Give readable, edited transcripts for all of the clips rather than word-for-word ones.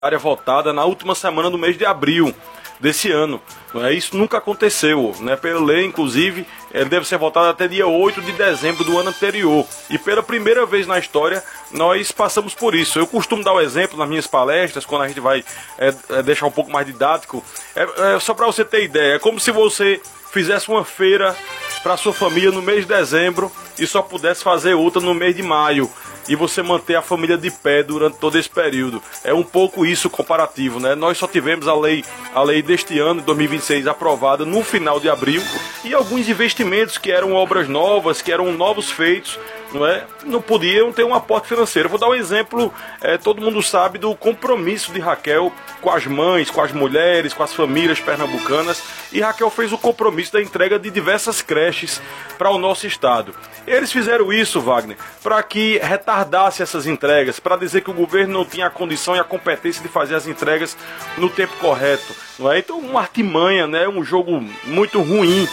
área votada na última semana do mês de abril desse ano. Isso nunca aconteceu, né? Pela lei, inclusive, ele deve ser votado até dia 8 de dezembro do ano anterior. E pela primeira vez na história, nós passamos por isso. Eu costumo dar o exemplo nas minhas palestras, quando a gente vai deixar um pouco mais didático. Só para você ter ideia, é como se você fizesse uma feira para sua família no mês de dezembro e só pudesse fazer outra no mês de maio, e você manter a família de pé durante todo esse período. É um pouco isso comparativo, né? Nós só tivemos a lei deste ano, 2026, aprovada no final de abril, e alguns investimentos que eram obras novas, que eram novos feitos, não podiam ter um aporte financeiro. Eu vou dar um exemplo, todo mundo sabe do compromisso de Raquel com as mães, com as mulheres, com as famílias pernambucanas, e Raquel fez o compromisso da entrega de diversas creches para o nosso estado. Eles fizeram isso, Wagner, para que retardasse essas entregas, para dizer que o governo não tinha a condição e a competência de fazer as entregas no tempo correto. Então, uma artimanha, um jogo muito ruim,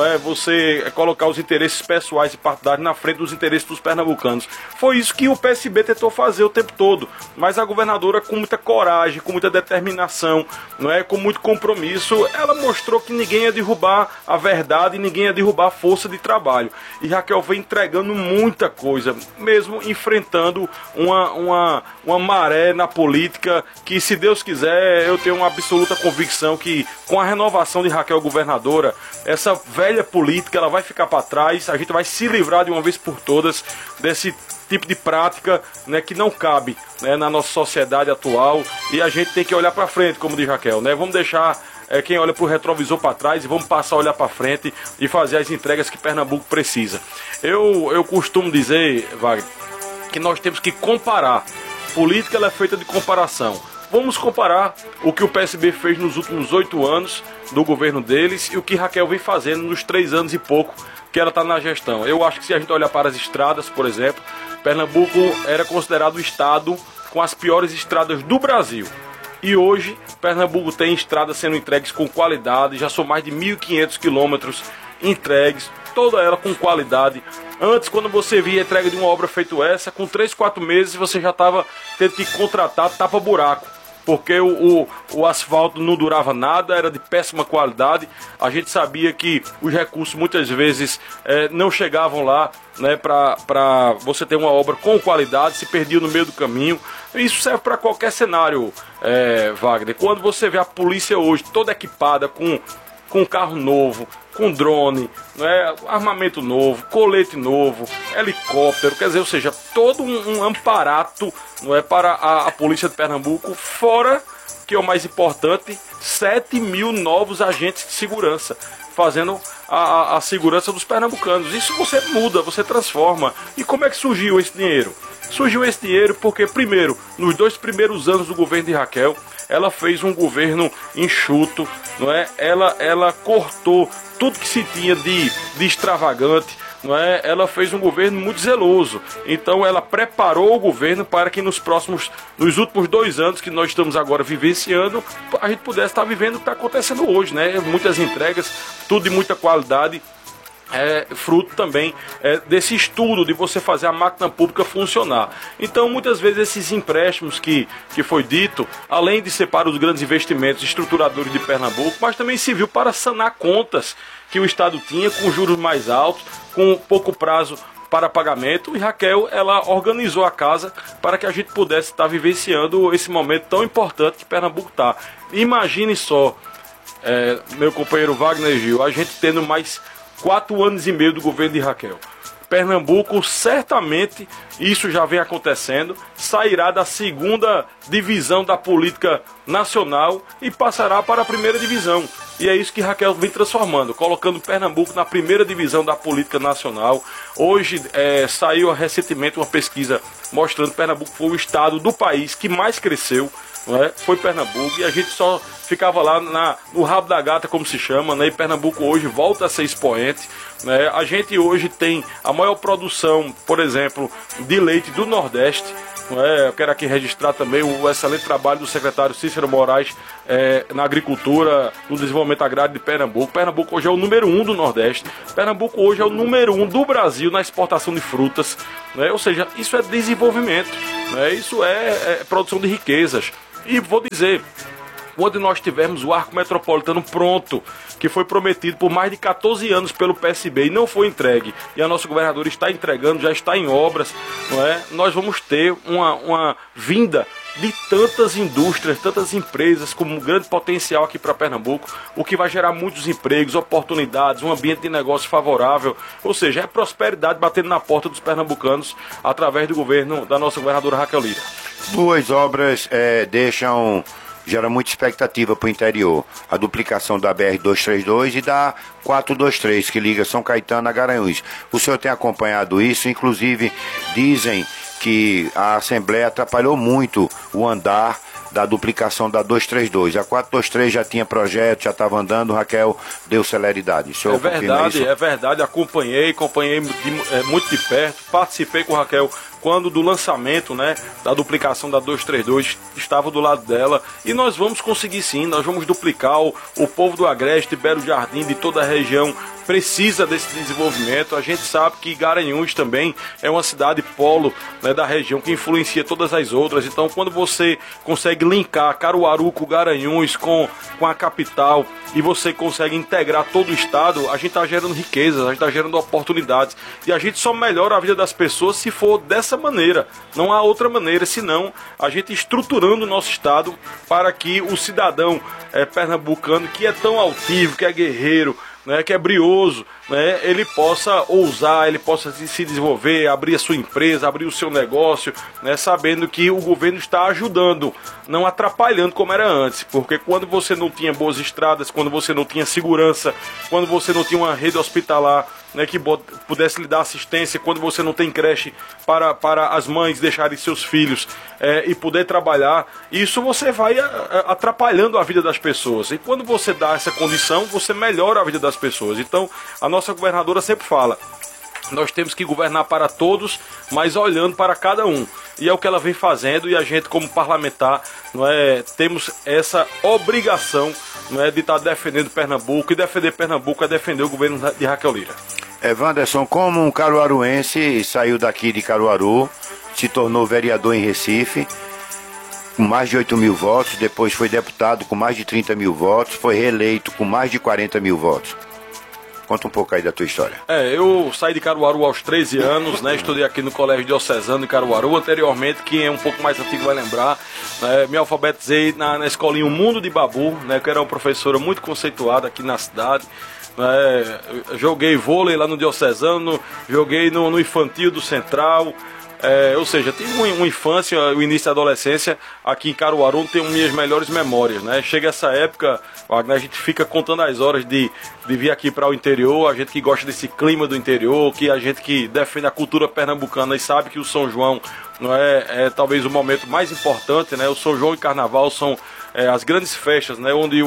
você colocar os interesses pessoais e partidários na frente dos interesses dos pernambucanos. Foi isso que o PSB tentou fazer o tempo todo, mas a governadora, com muita coragem, com muita determinação, com muito compromisso, ela mostrou que ninguém ia derrubar a verdade, ninguém ia derrubar a força de trabalho. E Raquel vem entregando muita coisa, mesmo enfrentando uma maré na política que, se Deus quiser, eu tenho uma absoluta convicção que, com a renovação de Raquel governadora, essa velha política ela vai ficar para trás. A gente vai se livrar de uma vez por todas desse tipo de prática, que não cabe, na nossa sociedade atual, e a gente tem que olhar para frente, como diz Raquel, Vamos deixar quem olha para o retrovisor para trás e vamos passar a olhar para frente e fazer as entregas que Pernambuco precisa. Eu costumo dizer, Wagner, que nós temos que comparar. Política ela é feita de comparação. Vamos comparar o que o PSB fez nos últimos 8 anos do governo deles e o que Raquel vem fazendo nos 3 anos e pouco que ela está na gestão. Eu acho que, se a gente olhar para as estradas, por exemplo, Pernambuco era considerado o estado com as piores estradas do Brasil. E hoje, Pernambuco tem estradas sendo entregues com qualidade, já são mais de 1.500 quilômetros entregues, toda ela com qualidade. Antes, quando você via a entrega de uma obra feita essa, com 3, 4 meses você já estava tendo que contratar tapa-buraco, porque o asfalto não durava nada, era de péssima qualidade. A gente sabia que os recursos muitas vezes não chegavam lá, para você ter uma obra com qualidade, se perdia no meio do caminho. Isso serve para qualquer cenário, Wagner. Quando você vê a polícia hoje toda equipada com carro novo, com drone, armamento novo, colete novo, helicóptero, quer dizer, ou seja, todo um amparato, para a polícia de Pernambuco, fora, que é o mais importante, 7.000 novos agentes de segurança, fazendo a segurança dos pernambucanos. Isso você muda, você transforma. E como é que surgiu esse dinheiro? Surgiu esse dinheiro porque, primeiro, nos 2 primeiros anos do governo de Raquel, ela fez um governo enxuto, Ela cortou tudo que se tinha de extravagante, Ela fez um governo muito zeloso. Então ela preparou o governo para que nos últimos 2 anos que nós estamos agora vivenciando, a gente pudesse estar vivendo o que está acontecendo hoje, Muitas entregas, tudo de muita qualidade. Fruto também desse estudo de você fazer a máquina pública funcionar. Então, muitas vezes, esses empréstimos que foi dito, além de ser para os grandes investimentos estruturadores de Pernambuco, mas também serviu para sanar contas que o Estado tinha com juros mais altos, com pouco prazo para pagamento, e Raquel, ela organizou a casa para que a gente pudesse estar vivenciando esse momento tão importante que Pernambuco está. Imagine só, meu companheiro Wagner Gil, a gente tendo mais 4 anos e meio do governo de Raquel. Pernambuco, certamente, isso já vem acontecendo, sairá da 2ª divisão da política nacional e passará para a 1ª divisão. E é isso que Raquel vem transformando, colocando Pernambuco na 1ª divisão da política nacional. Hoje saiu recentemente uma pesquisa mostrando que Pernambuco foi o estado do país que mais cresceu, foi Pernambuco, e a gente só ficava lá no rabo da gata, como se chama, né? E Pernambuco hoje volta a ser expoente, né? A gente hoje tem a maior produção, por exemplo, de leite do Nordeste. Eu quero aqui registrar também o excelente trabalho do secretário Cícero Moraes na agricultura, no desenvolvimento agrário de Pernambuco. Pernambuco hoje é o número 1 do Nordeste. Pernambuco hoje é o número 1 do Brasil na exportação de frutas, né? Ou seja, isso é desenvolvimento, né? Isso é produção de riquezas. E vou dizer, quando nós tivermos o arco metropolitano pronto, que foi prometido por mais de 14 anos pelo PSB e não foi entregue, e a nossa governadora está entregando, já está em obras, não é? Nós vamos ter uma vinda de tantas indústrias, tantas empresas com um grande potencial aqui para Pernambuco, o que vai gerar muitos empregos, oportunidades, um ambiente de negócio favorável, ou seja, é prosperidade batendo na porta dos pernambucanos através do governo da nossa governadora Raquel Lira. Duas obras gera muita expectativa para o interior. A duplicação da BR-232 e da 423, que liga São Caetano a Garanhuns. O senhor tem acompanhado isso? Inclusive, dizem que a Assembleia atrapalhou muito o andar da duplicação da 232. A 423 já tinha projeto, já estava andando, Raquel deu celeridade. É verdade, acompanhei muito de perto, participei com Raquel quando do lançamento, né, da duplicação da 232, estava do lado dela, e nós vamos conseguir sim, nós vamos duplicar. O povo do Agreste, Belo Jardim, de toda a região precisa desse desenvolvimento. A gente sabe que Garanhuns também é uma cidade polo, né, da região, que influencia todas as outras. Então, quando você consegue linkar Caruaru com Garanhuns, com a capital, e você consegue integrar todo o estado, a gente está gerando riquezas, a gente está gerando oportunidades, e a gente só melhora a vida das pessoas se for dessa maneira. Não há outra maneira, senão a gente estruturando o nosso estado para que o cidadão pernambucano, que é tão altivo, que é guerreiro, né, que é brioso, né, ele possa ousar, ele possa se desenvolver, abrir a sua empresa, abrir o seu negócio, né, sabendo que o governo está ajudando, não atrapalhando como era antes. Porque quando você não tinha boas estradas, quando você não tinha segurança, quando você não tinha uma rede hospitalar, né, que pudesse lhe dar assistência, quando você não tem creche para as mães deixarem seus filhos e poder trabalhar, isso você vai atrapalhando a vida das pessoas. E quando você dá essa condição, você melhora a vida das pessoas. Então, a nossa governadora sempre fala, nós temos que governar para todos, mas olhando para cada um. E é o que ela vem fazendo, e a gente, como parlamentar, temos essa obrigação, de estar defendendo Pernambuco, e defender Pernambuco é defender o governo de Raquel Lira. Wanderson, como um caruaruense, saiu daqui de Caruaru, se tornou vereador em Recife, com mais de 8 mil votos, depois foi deputado com mais de 30 mil votos, foi reeleito com mais de 40 mil votos. Conta um pouco aí da tua história. Eu saí de Caruaru aos 13 anos, estudei aqui no Colégio Diocesano de Caruaru. Anteriormente, quem é um pouco mais antigo vai lembrar, me alfabetizei na escolinha O Mundo de Babu, que era uma professora muito conceituada aqui na cidade. Joguei vôlei lá no Diocesano, joguei no infantil do Central. Ou seja, tive uma infância, o início da adolescência aqui em Caruaru, tenho minhas melhores memórias, Chega essa época, Wagner, a gente fica contando as horas de vir aqui para o interior, a gente que gosta desse clima do interior, que a gente que defende a cultura pernambucana e sabe que o São João é talvez o momento mais importante, O São João e Carnaval são as grandes festas, onde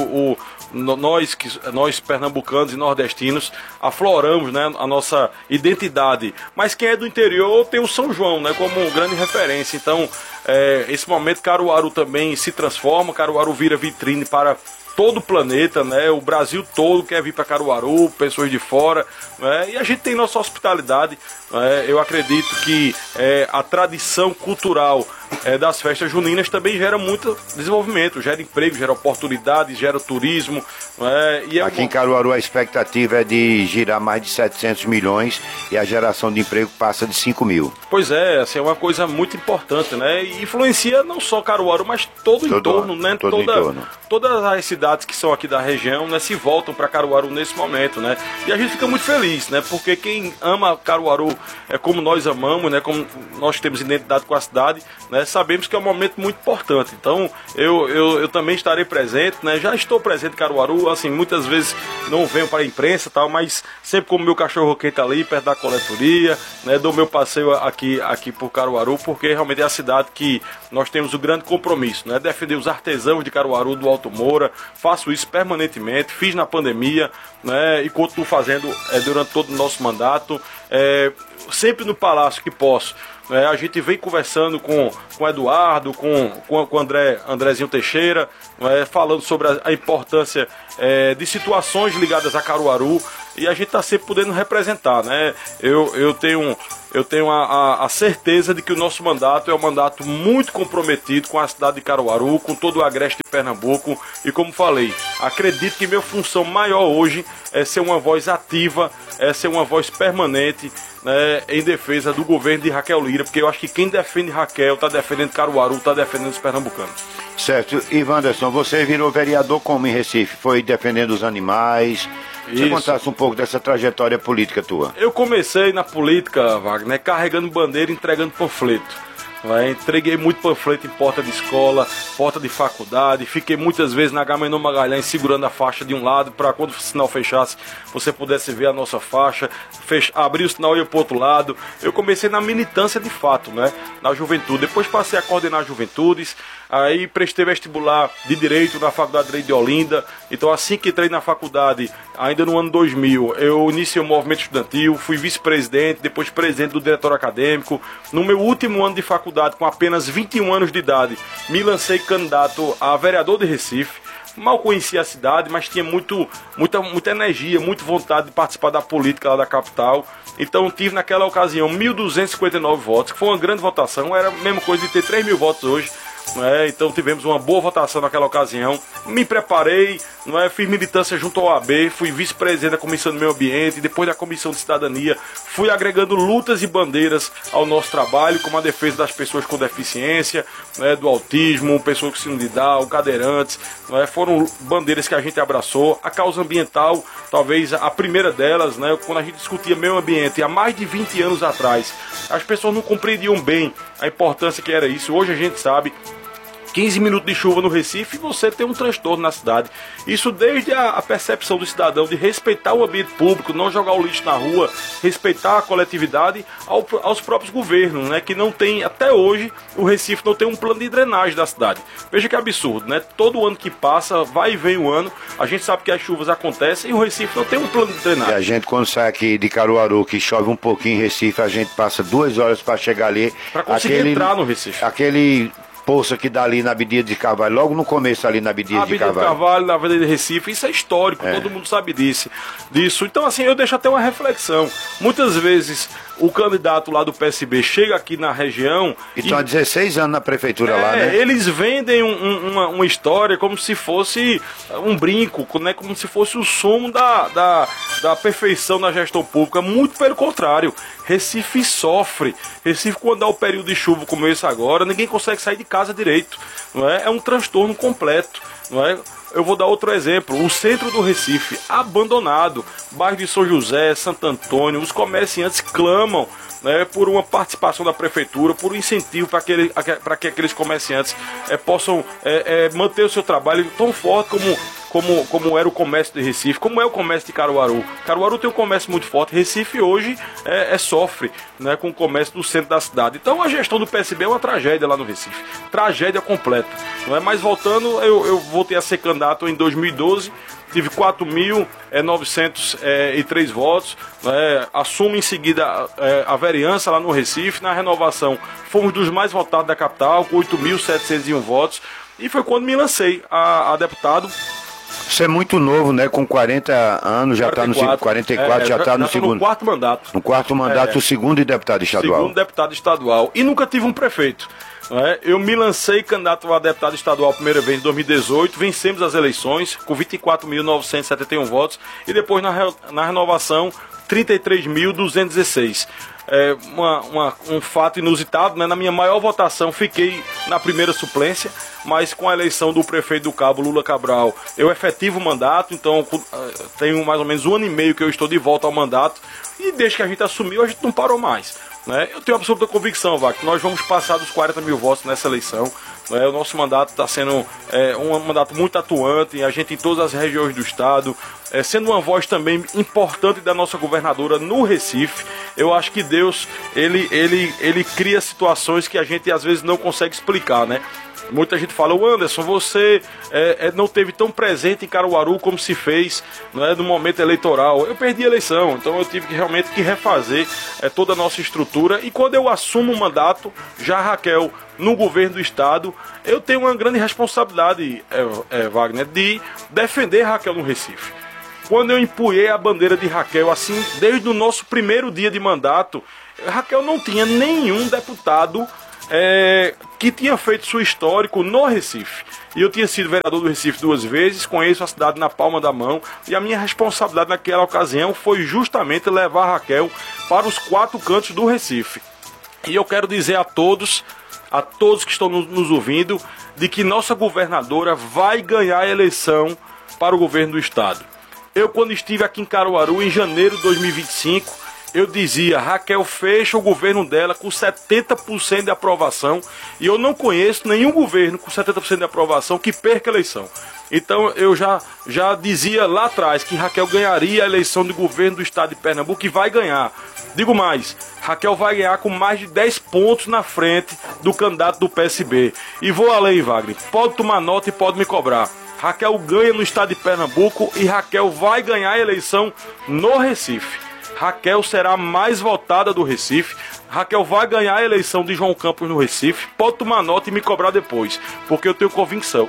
nós pernambucanos e nordestinos afloramos, a nossa identidade. Mas quem é do interior tem o São João, como grande referência. Então, esse momento Caruaru também se transforma, Caruaru vira vitrine para todo o planeta, O Brasil todo quer vir para Caruaru, pessoas de fora, E a gente tem nossa hospitalidade, Eu acredito que a tradição cultural das festas juninas também gera muito desenvolvimento, gera emprego, gera oportunidades, gera turismo. Aqui em Caruaru a expectativa é de girar mais de 700 milhões e a geração de emprego passa de 5 mil. Pois é, assim, é uma coisa muito importante, E influencia não só Caruaru, mas todo o entorno, Todas as cidades que são aqui da região, se voltam para Caruaru nesse momento, E a gente fica muito feliz, Porque quem ama Caruaru como nós amamos, como nós temos identidade com a cidade, né? Sabemos que é um momento muito importante. Então, eu também estarei presente, né? Já estou presente em Caruaru, assim, muitas vezes não venho para a imprensa e tal, mas sempre como meu cachorro quente ali, perto da coletoria, né? Dou meu passeio aqui por Caruaru, porque realmente é a cidade que nós temos o grande compromisso, né? Defender os artesãos de Caruaru, do Alto Moura. Faço isso permanentemente, fiz na pandemia, né? E continuo fazendo durante todo o nosso mandato, sempre no palácio que posso. A gente vem conversando com o Eduardo, com o Andrezinho Teixeira, falando sobre a importância de situações ligadas a Caruaru, e a gente está sempre podendo representar, né? Eu tenho a certeza de que o nosso mandato é um mandato muito comprometido com a cidade de Caruaru, com todo o agreste de Pernambuco, e como falei, acredito que minha função maior hoje é ser uma voz ativa, é ser uma voz permanente, né, em defesa do governo de Raquel Lira, porque eu acho que quem defende Raquel está defendendo Caruaru, está defendendo os pernambucanos. Certo. Ivanderson, você virou vereador como em Recife? Foi defendendo os animais? Você contasse um pouco dessa trajetória política tua? Eu comecei na política, Wagner, carregando bandeira e entregando panfleto. Entreguei muito panfleto em porta de escola, porta de faculdade, fiquei muitas vezes na Agamenon Magalhães segurando a faixa de um lado para quando o sinal fechasse você pudesse ver a nossa faixa, abrir o sinal e ir para o outro lado. Eu comecei na militância de fato, né? Na juventude, depois passei a coordenar juventudes, aí prestei vestibular de Direito na Faculdade de Direito de Olinda. Então assim que entrei na faculdade, ainda no ano 2000, eu iniciei o movimento estudantil, fui vice-presidente, depois presidente do diretório acadêmico. No meu último ano de faculdade, com apenas 21 anos de idade, me lancei candidato a vereador de Recife. Mal conhecia a cidade, mas tinha muita energia, muita vontade de participar da política lá da capital. Então tive naquela ocasião 1.259 votos, que foi uma grande votação, era a mesma coisa de ter 3.000 votos hoje. Então tivemos uma boa votação naquela ocasião. Me preparei, fiz militância junto ao AB, fui vice-presidente da Comissão do Meio Ambiente, depois da Comissão de Cidadania, fui agregando lutas e bandeiras ao nosso trabalho, como a defesa das pessoas com deficiência, do autismo, pessoas com síndrome de Down, cadeirantes. Foram bandeiras que a gente abraçou. A causa ambiental, talvez a primeira delas, quando a gente discutia meio ambiente há mais de 20 anos atrás, as pessoas não compreendiam bem a importância que era isso. Hoje a gente sabe, 15 minutos de chuva no Recife, você tem um transtorno na cidade. Isso desde a percepção do cidadão de respeitar o ambiente público, não jogar o lixo na rua, respeitar a coletividade, aos próprios governos, que não tem, até hoje, o Recife não tem um plano de drenagem da cidade. Veja que absurdo, Todo ano que passa, vai e vem o ano, a gente sabe que as chuvas acontecem e o Recife não tem um plano de drenagem. E a gente, quando sai aqui de Caruaru, que chove um pouquinho em Recife, a gente passa 2 horas para chegar ali. Para conseguir entrar no Recife. Aquele poça que dá ali na Abdias de Carvalho, logo no começo ali na Abdias de Carvalho. Na Avenida de Recife, isso é histórico, todo mundo sabe disso. Então assim, eu deixo até uma reflexão. Muitas vezes o candidato lá do PSB chega aqui na região e estão há 16 anos na prefeitura lá, né? Eles vendem uma história como se fosse um brinco, como se fosse o sumo da perfeição na gestão pública. Muito pelo contrário, Recife sofre. Recife, quando dá o período de chuva como esse agora, ninguém consegue sair de casa direito. É um transtorno completo. Eu vou dar outro exemplo, o centro do Recife, abandonado, bairro de São José, Santo Antônio, os comerciantes clamam por uma participação da prefeitura, por um incentivo para que aqueles comerciantes possam manter o seu trabalho tão forte como era o comércio de Recife, como é o comércio de Caruaru. Caruaru tem um comércio muito forte, Recife hoje sofre com o comércio do centro da cidade. Então a gestão do PSB é uma tragédia lá no Recife, tragédia completa. Mas voltando, eu voltei a ser candidato em 2012, tive 4.903 votos, assumo em seguida a vereança lá no Recife. Na renovação fomos dos mais votados da capital, com 8.701 votos, e foi quando me lancei a deputado. Você é muito novo, Com 40 anos, já está no 44, já está no segundo. No quarto mandato. No quarto mandato, o segundo deputado estadual. Segundo deputado estadual. E nunca tive um prefeito. Eu me lancei candidato a deputado estadual a primeira vez em 2018, vencemos as eleições com 24.971 votos e depois na renovação 33.216. um fato inusitado, né? Na minha maior votação fiquei na primeira suplência, mas com a eleição do prefeito do Cabo, Lula Cabral, eu efetivo o mandato, então tenho mais ou menos 1 ano e meio que eu estou de volta ao mandato, e desde que a gente assumiu, a gente não parou mais, né? Eu tenho absoluta convicção, Wagner, que nós vamos passar dos 40 mil votos nessa eleição. O nosso mandato está sendo um mandato muito atuante, a gente em todas as regiões do estado, sendo uma voz também importante da nossa governadora no Recife. Eu acho que Deus, ele cria situações que a gente às vezes não consegue explicar, né? Muita gente fala, Anderson, você não teve tão presente em Caruaru como se fez, no momento eleitoral. Eu perdi a eleição, então eu tive realmente que refazer toda a nossa estrutura. E quando eu assumo o mandato, já Raquel, no governo do estado, eu tenho uma grande responsabilidade, Wagner, de defender Raquel no Recife. Quando eu empunhei a bandeira de Raquel, assim, desde o nosso primeiro dia de mandato, Raquel não tinha nenhum deputado que tinha feito seu histórico no Recife. E eu tinha sido vereador do Recife 2 vezes, conheço a cidade na palma da mão, e a minha responsabilidade naquela ocasião foi justamente levar a Raquel para os 4 cantos do Recife. E eu quero dizer a todos que estão nos ouvindo, de que nossa governadora vai ganhar a eleição para o governo do estado. Eu, quando estive aqui em Caruaru, em janeiro de 2025, eu dizia, Raquel fecha o governo dela com 70% de aprovação, e eu não conheço nenhum governo com 70% de aprovação que perca a eleição. Então eu já dizia lá atrás que Raquel ganharia a eleição de governo do estado de Pernambuco, e vai ganhar. Digo mais, Raquel vai ganhar com mais de 10 pontos na frente do candidato do PSB. E vou além, Wagner, pode tomar nota e pode me cobrar. Raquel ganha no estado de Pernambuco e Raquel vai ganhar a eleição no Recife. Raquel será a mais votada do Recife. Raquel vai ganhar a eleição de João Campos no Recife. Pode tomar nota e me cobrar depois, porque eu tenho convicção.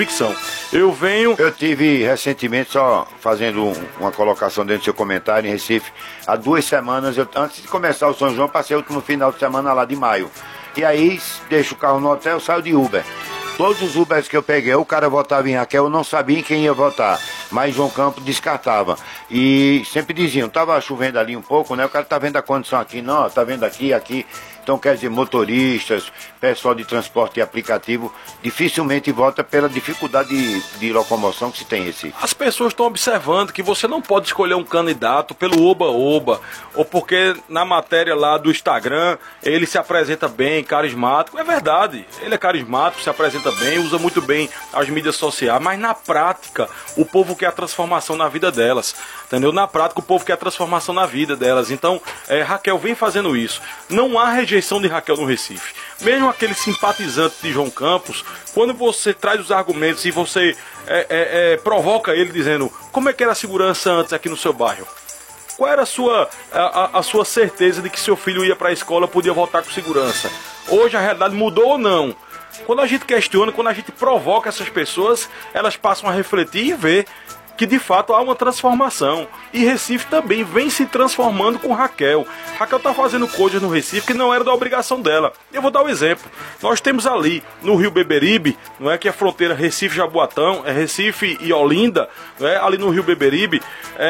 Eu tive recentemente, só fazendo uma colocação dentro do seu comentário, em Recife, há 2 semanas, antes de começar o São João, passei o último final de semana lá de maio. E aí, deixo o carro no hotel, saio de Uber. Todos os Ubers que eu peguei, o cara votava em Raquel, eu não sabia em quem ia votar, mas João Campos descartava. E sempre diziam, tava chovendo ali um pouco, né? O cara tá vendo a condição aqui, não, tá vendo aqui. Então, quer dizer, motoristas, pessoal de transporte e aplicativo, dificilmente vota pela dificuldade de locomoção que se tem em Recife. As pessoas estão observando que você não pode escolher um candidato pelo oba-oba, ou porque na matéria lá do Instagram ele se apresenta bem, carismático. É verdade, ele é carismático, se apresenta bem, usa muito bem as mídias sociais, mas na prática o povo quer a transformação na vida delas, entendeu? Na prática o povo quer a transformação na vida delas. Então, Raquel vem fazendo isso. Não há rejeição de Raquel no Recife. Mesmo aquele simpatizante de João Campos, quando você traz os argumentos e você provoca ele dizendo como é que era a segurança antes aqui no seu bairro? Qual era a sua certeza de que seu filho ia para a escola e podia voltar com segurança? Hoje a realidade mudou ou não? Quando a gente questiona, quando a gente provoca essas pessoas, elas passam a refletir e ver que de fato há uma transformação. E Recife também vem se transformando com Raquel. Raquel está fazendo coisas no Recife que não era da obrigação dela. Eu vou dar um exemplo. Nós temos ali no Rio Beberibe, não é, que é a fronteira Recife-Jaboatão, Recife e Olinda, não é, ali no Rio Beberibe,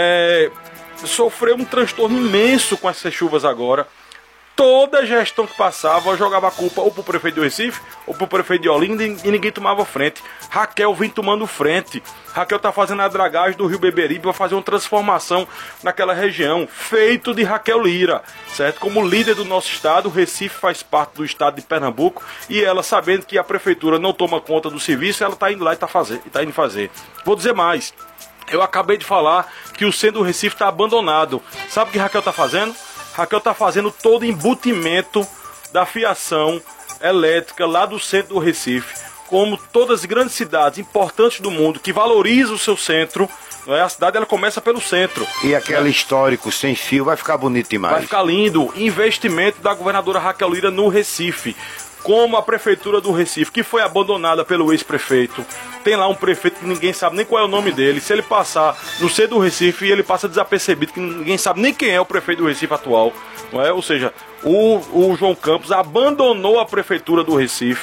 sofreu um transtorno imenso com essas chuvas agora. Toda gestão que passava jogava a culpa ou pro prefeito do Recife ou pro prefeito de Olinda, e ninguém tomava frente. Raquel vem tomando frente. Raquel tá fazendo a dragagem do Rio Beberibe para fazer uma transformação naquela região, feito de Raquel Lira, certo? Como líder do nosso estado, o Recife faz parte do estado de Pernambuco, e ela, sabendo que a prefeitura não toma conta do serviço, ela tá indo lá e tá indo fazer. Vou dizer mais. Eu acabei de falar que o centro do Recife está abandonado. Sabe o que Raquel tá fazendo? Raquel está fazendo todo o embutimento da fiação elétrica lá do centro do Recife. Como todas as grandes cidades importantes do mundo que valorizam o seu centro, não é? A cidade ela começa pelo centro. E aquele histórico sem fio vai ficar bonito demais. Vai ficar lindo. Investimento da governadora Raquel Lira no Recife. Como a prefeitura do Recife, que foi abandonada pelo ex-prefeito. Tem lá um prefeito que ninguém sabe nem qual é o nome dele. Se ele passar no centro do Recife, ele passa desapercebido, que ninguém sabe nem quem é o prefeito do Recife atual, não é? Ou seja, o João Campos abandonou a prefeitura do Recife,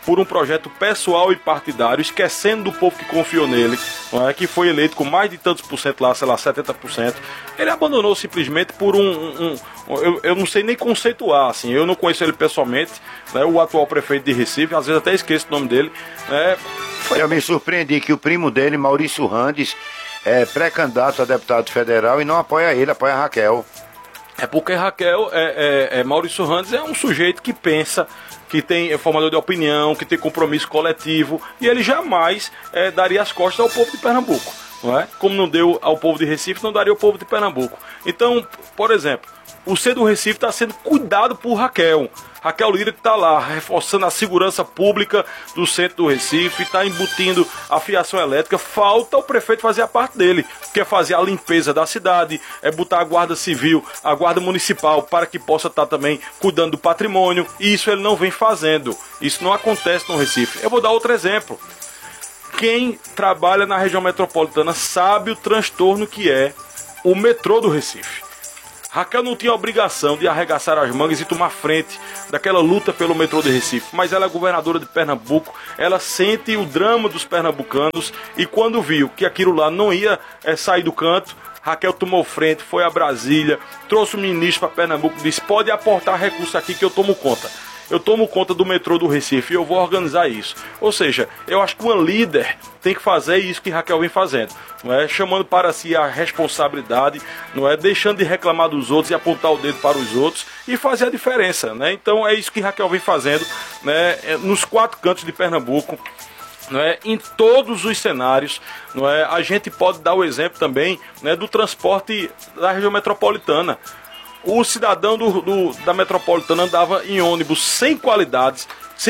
por um projeto pessoal e partidário, esquecendo do povo que confiou nele, não é? Que foi eleito com mais de tantos por cento lá, sei lá, 70%. Ele abandonou simplesmente por eu não sei nem conceituar, assim, eu não conheço ele pessoalmente, né? O atual prefeito de Recife, às vezes até esqueço o nome dele, né? Eu me surpreendi que o primo dele, Maurício Randes, é pré-candidato a deputado federal e não apoia ele, apoia a Raquel. É porque Raquel, Maurício Randes é um sujeito que pensa, que é formador de opinião, que tem compromisso coletivo, e ele jamais daria as costas ao povo de Pernambuco, não é? Como não deu ao povo de Recife, não daria ao povo de Pernambuco. Então, por exemplo, o centro do Recife está sendo cuidado por Raquel Lira, que está lá reforçando a segurança pública do centro do Recife, está embutindo a fiação elétrica. Falta o prefeito fazer a parte dele, que é fazer a limpeza da cidade, é botar a guarda civil, a guarda municipal, para que possa estar também cuidando do patrimônio, e isso ele não vem fazendo. Isso não acontece no Recife. Eu vou dar outro exemplo. Quem trabalha na região metropolitana sabe o transtorno que é o metrô do Recife. Raquel não tinha a obrigação de arregaçar as mangas e tomar frente daquela luta pelo metrô de Recife, mas ela é governadora de Pernambuco, ela sente o drama dos pernambucanos, e quando viu que aquilo lá não ia sair do canto, Raquel tomou frente, foi a Brasília, trouxe o ministro para Pernambuco e disse: pode aportar recurso aqui que eu tomo conta. Eu tomo conta do metrô do Recife e eu vou organizar isso. Ou seja, eu acho que uma líder tem que fazer isso que Raquel vem fazendo, não é? Chamando para si a responsabilidade, não é? Deixando de reclamar dos outros e apontar o dedo para os outros e fazer a diferença, né? Então é isso que Raquel vem fazendo, né? Nos 4 cantos de Pernambuco. Não é? Em todos os cenários, não é? A gente pode dar o exemplo também, né, do transporte da região metropolitana. O cidadão da metropolitana andava em ônibus sem qualidade,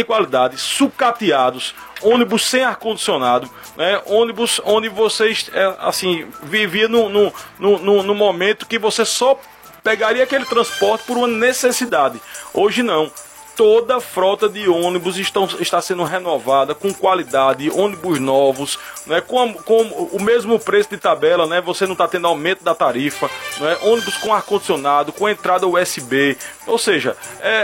sucateados, ônibus sem ar-condicionado, né? Ônibus onde vocês vivia no momento que você só pegaria aquele transporte por uma necessidade. Hoje não. Toda a frota de ônibus está sendo renovada com qualidade, ônibus novos, né, com o mesmo preço de tabela, né, você não está tendo aumento da tarifa, né, ônibus com ar-condicionado, com entrada USB, ou seja,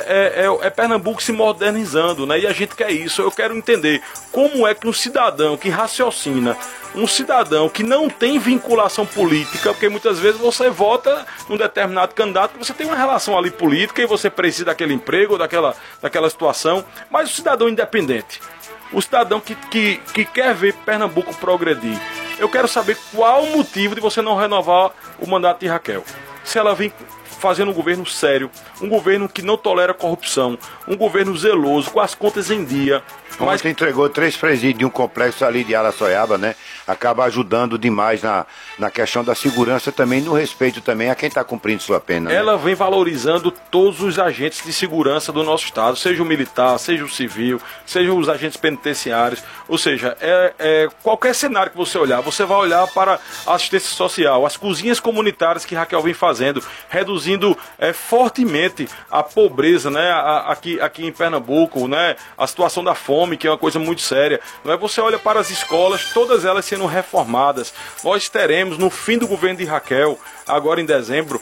é Pernambuco se modernizando, né, e a gente quer isso. Eu quero entender como é que um cidadão que raciocina, um cidadão que não tem vinculação política, porque muitas vezes você vota num determinado candidato que você tem uma relação ali política e você precisa daquele emprego ou daquela situação, mas o cidadão independente, o cidadão que quer ver Pernambuco progredir, eu quero saber qual o motivo de você não renovar o mandato de Raquel. Se ela vem fazendo um governo sério, um governo que não tolera corrupção, um governo zeloso, com as contas em dia. Mas que entregou 3 presídios de um complexo ali de Araçoiaba, né? Acaba ajudando demais na questão da segurança também, no respeito também a quem está cumprindo sua pena. Ela vem valorizando todos os agentes de segurança do nosso estado, seja o militar, seja o civil, seja os agentes penitenciários. Ou seja, qualquer cenário que você olhar, você vai olhar para a assistência social, as cozinhas comunitárias que Raquel vem fazendo, reduzindo fortemente a pobreza, né? Aqui em Pernambuco, né? A situação da fome, que é uma coisa muito séria. Não é? Você olha para as escolas, todas elas sendo reformadas. Nós teremos, no fim do governo de Raquel, agora em dezembro,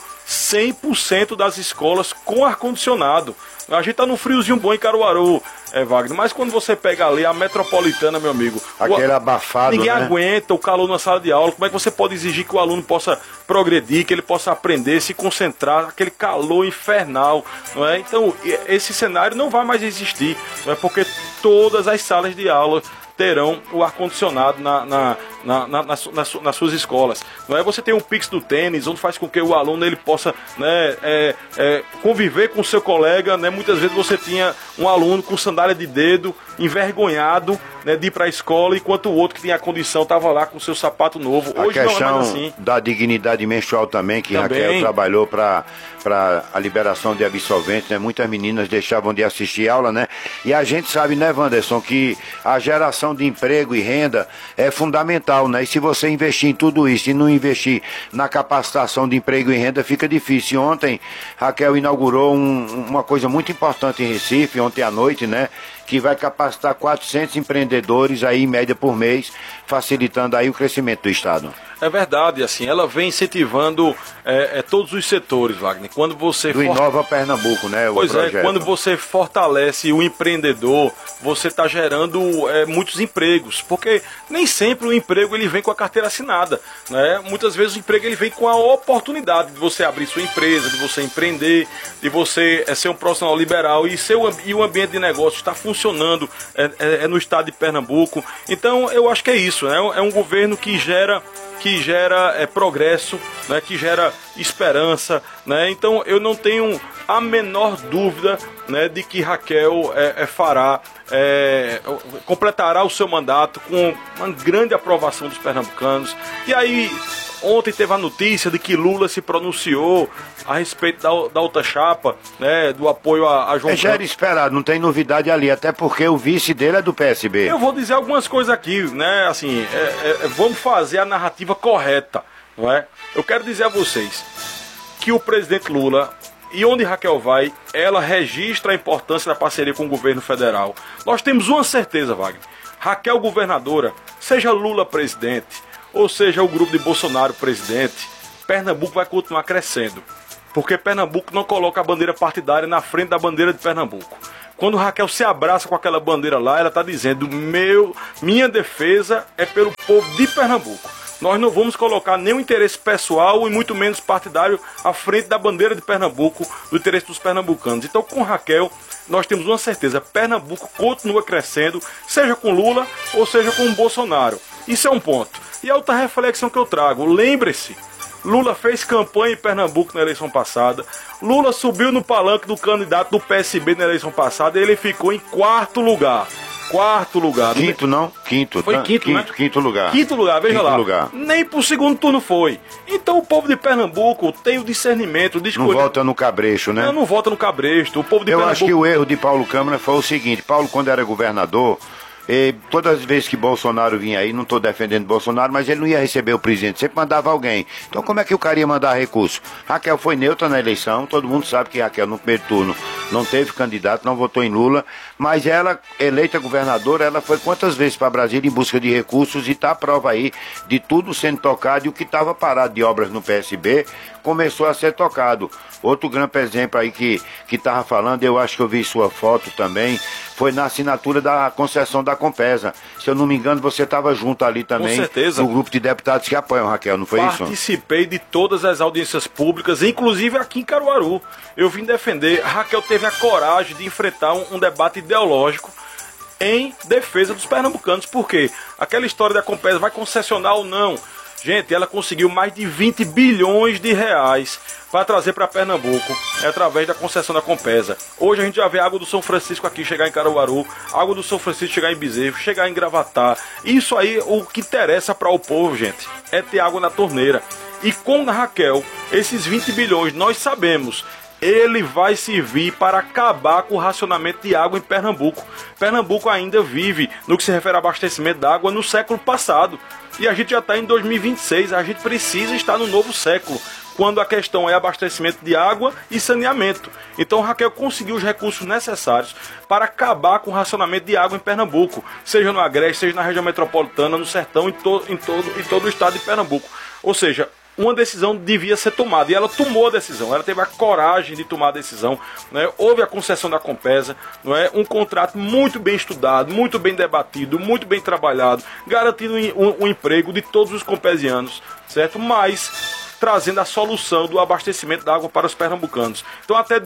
100% das escolas com ar-condicionado. A gente tá num friozinho bom em Caruaru, Wagner, mas quando você pega ali a metropolitana, meu amigo, aquele abafado, ninguém né? aguenta o calor na sala de aula. Como é que você pode exigir que o aluno possa progredir, que ele possa aprender, se concentrar, aquele calor infernal, não é? Então, esse cenário não vai mais existir, não é? Porque todas as salas de aula terão o ar-condicionado nas suas escolas. Não é? Você tem um Pix do tênis, onde faz com que o aluno ele possa, né, conviver com o seu colega. Né? Muitas vezes você tinha um aluno com sandália de dedo, envergonhado, né, de ir para a escola, enquanto o outro que tinha a condição estava lá com o seu sapato novo. Hoje a questão não é mais assim. Da dignidade menstrual também, que Raquel trabalhou para a liberação de absolventes, né? Muitas meninas deixavam de assistir aula, né? E a gente sabe, né, Wanderson, que a geração de emprego e renda é fundamental, né? E se você investir em tudo isso e não investir na capacitação de emprego e renda, fica difícil. Ontem, Raquel inaugurou uma coisa muito importante em Recife, ontem à noite, né? Que vai capacitar 400 empreendedores aí, em média, por mês, facilitando aí o crescimento do estado. É verdade, assim, ela vem incentivando todos os setores, Wagner. Quando você do Inova Pernambuco, né? Pois é, quando você fortalece o empreendedor, você está gerando muitos empregos, porque nem sempre o emprego ele vem com a carteira assinada, né? Muitas vezes o emprego ele vem com a oportunidade de você abrir sua empresa, de você empreender, de você ser um profissional liberal e o ambiente de negócio está funcionando no estado de Pernambuco. Então eu acho que é isso, né? É um governo que gera progresso, né, que gera esperança, né? Então eu não tenho a menor dúvida, né, de que Raquel completará o seu mandato com uma grande aprovação dos pernambucanos. E aí ontem teve a notícia de que Lula se pronunciou a respeito da outra chapa, né, do apoio a João Já era esperado, não tem novidade ali, até porque o vice dele é do PSB. Eu vou dizer algumas coisas aqui, né, assim, vamos fazer a narrativa correta, não é? Eu quero dizer a vocês que o presidente Lula, e onde Raquel vai, ela registra a importância da parceria com o governo federal. Nós temos uma certeza, Wagner, Raquel governadora, seja Lula presidente, ou seja o grupo de Bolsonaro presidente, Pernambuco vai continuar crescendo. Porque Pernambuco não coloca a bandeira partidária na frente da bandeira de Pernambuco. Quando Raquel se abraça com aquela bandeira lá, ela está dizendo, minha defesa é pelo povo de Pernambuco. Nós não vamos colocar nenhum interesse pessoal e muito menos partidário à frente da bandeira de Pernambuco, do interesse dos pernambucanos. Então, com Raquel, nós temos uma certeza, Pernambuco continua crescendo, seja com Lula ou seja com Bolsonaro. Isso é um ponto. E a outra reflexão que eu trago, lembre-se, Lula fez campanha em Pernambuco na eleição passada, Lula subiu no palanque do candidato do PSB na eleição passada e ele ficou em quarto lugar. Quinto não? Quinto. Foi quinto, né? Quinto lugar. Quinto lugar, veja quinto lá. Lugar. Nem pro segundo turno foi. Então o povo de Pernambuco tem o discernimento de escolher. Não vota no cabresto, né? Não vota no cabresto. O povo de Eu Pernambuco... acho que o erro de Paulo Câmara foi o seguinte, Paulo, quando era governador, todas as vezes que Bolsonaro vinha aí, não estou defendendo Bolsonaro, mas ele não ia receber o presidente, sempre mandava alguém. Então como é que o cara ia mandar recurso? Raquel foi neutra na eleição, todo mundo sabe que Raquel no primeiro turno não teve candidato, não votou em Lula, mas ela, eleita governadora, ela foi quantas vezes para Brasília em busca de recursos e está a prova aí de tudo sendo tocado e o que estava parado de obras no PSB começou a ser tocado. Outro grande exemplo aí que estava falando, eu acho que eu vi sua foto também, foi na assinatura da concessão da Compesa. Se eu não me engano, você estava junto ali também. Com certeza. No grupo de deputados que apoiam, Raquel, não foi isso? Participei de todas as audiências públicas, inclusive aqui em Caruaru. Eu vim defender, Raquel teve a coragem de enfrentar um debate ideológico em defesa dos pernambucanos. Por quê? Aquela história da Compesa vai concessionar ou não? Gente, ela conseguiu mais de 20 bilhões de reais para trazer para Pernambuco, através da concessão da Compesa. Hoje a gente já vê a água do São Francisco aqui chegar em Caruaru, a água do São Francisco chegar em Bezerro, chegar em Gravatá. Isso aí, o que interessa para o povo, gente, é ter água na torneira. E com a Raquel, esses 20 bilhões, nós sabemos, ele vai servir para acabar com o racionamento de água em Pernambuco. Pernambuco ainda vive, no que se refere a abastecimento de água, no século passado. E a gente já está em 2026, a gente precisa estar no novo século, quando a questão é abastecimento de água e saneamento. Então Raquel conseguiu os recursos necessários para acabar com o racionamento de água em Pernambuco, seja no Agreste, seja na região metropolitana, no sertão, em todo o estado de Pernambuco. Ou seja, uma decisão devia ser tomada, e ela tomou a decisão, ela teve a coragem de tomar a decisão, né? Houve a concessão da Compesa, não é? Um contrato muito bem estudado, muito bem debatido, muito bem trabalhado, garantindo um emprego de todos os compesianos, certo? Mas trazendo a solução do abastecimento da água para os pernambucanos. Então até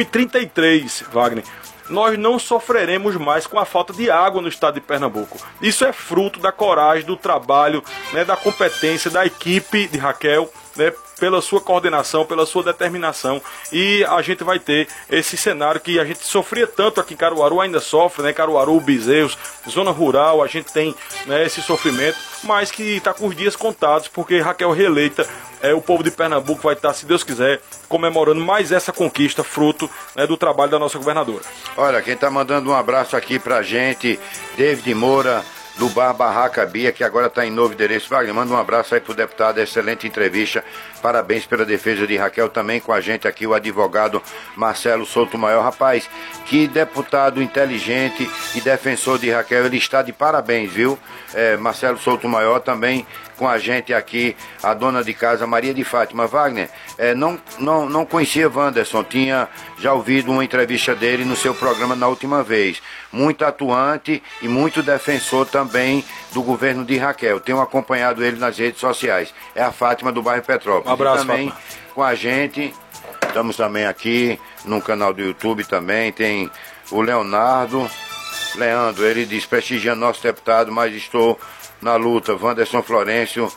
2033, Wagner, nós não sofreremos mais com a falta de água no estado de Pernambuco. Isso é fruto da coragem, do trabalho, né, da competência da equipe de Raquel, né, pela sua coordenação, pela sua determinação, e a gente vai ter esse cenário que a gente sofria tanto aqui em Caruaru, ainda sofre, né? Caruaru, Bezerros, zona rural, a gente tem, né, esse sofrimento, mas que está com os dias contados, porque Raquel reeleita, o povo de Pernambuco vai estar, se Deus quiser, comemorando mais essa conquista, fruto, né, do trabalho da nossa governadora. Olha, quem está mandando um abraço aqui pra gente, David Moura, do Bar Barraca Bia, que agora está em novo endereço. Wagner, manda um abraço aí pro deputado, excelente entrevista, parabéns pela defesa de Raquel, também com a gente aqui o advogado Marcelo Souto Maior. Rapaz, que deputado inteligente e defensor de Raquel, ele está de parabéns, viu? Marcelo Souto Maior também com a gente aqui, a dona de casa Maria de Fátima. Wagner, não conhecia Wanderson, tinha já ouvido uma entrevista dele no seu programa na última vez. Muito atuante e muito defensor também do governo de Raquel. Tenho acompanhado ele nas redes sociais. É a Fátima do bairro Petrópolis. Um abraço, e também Fátima. Com a gente, estamos também aqui no canal do YouTube também, tem o Leandro, ele diz, prestigiando nosso deputado, mas estou na luta. Wanderson Florencio,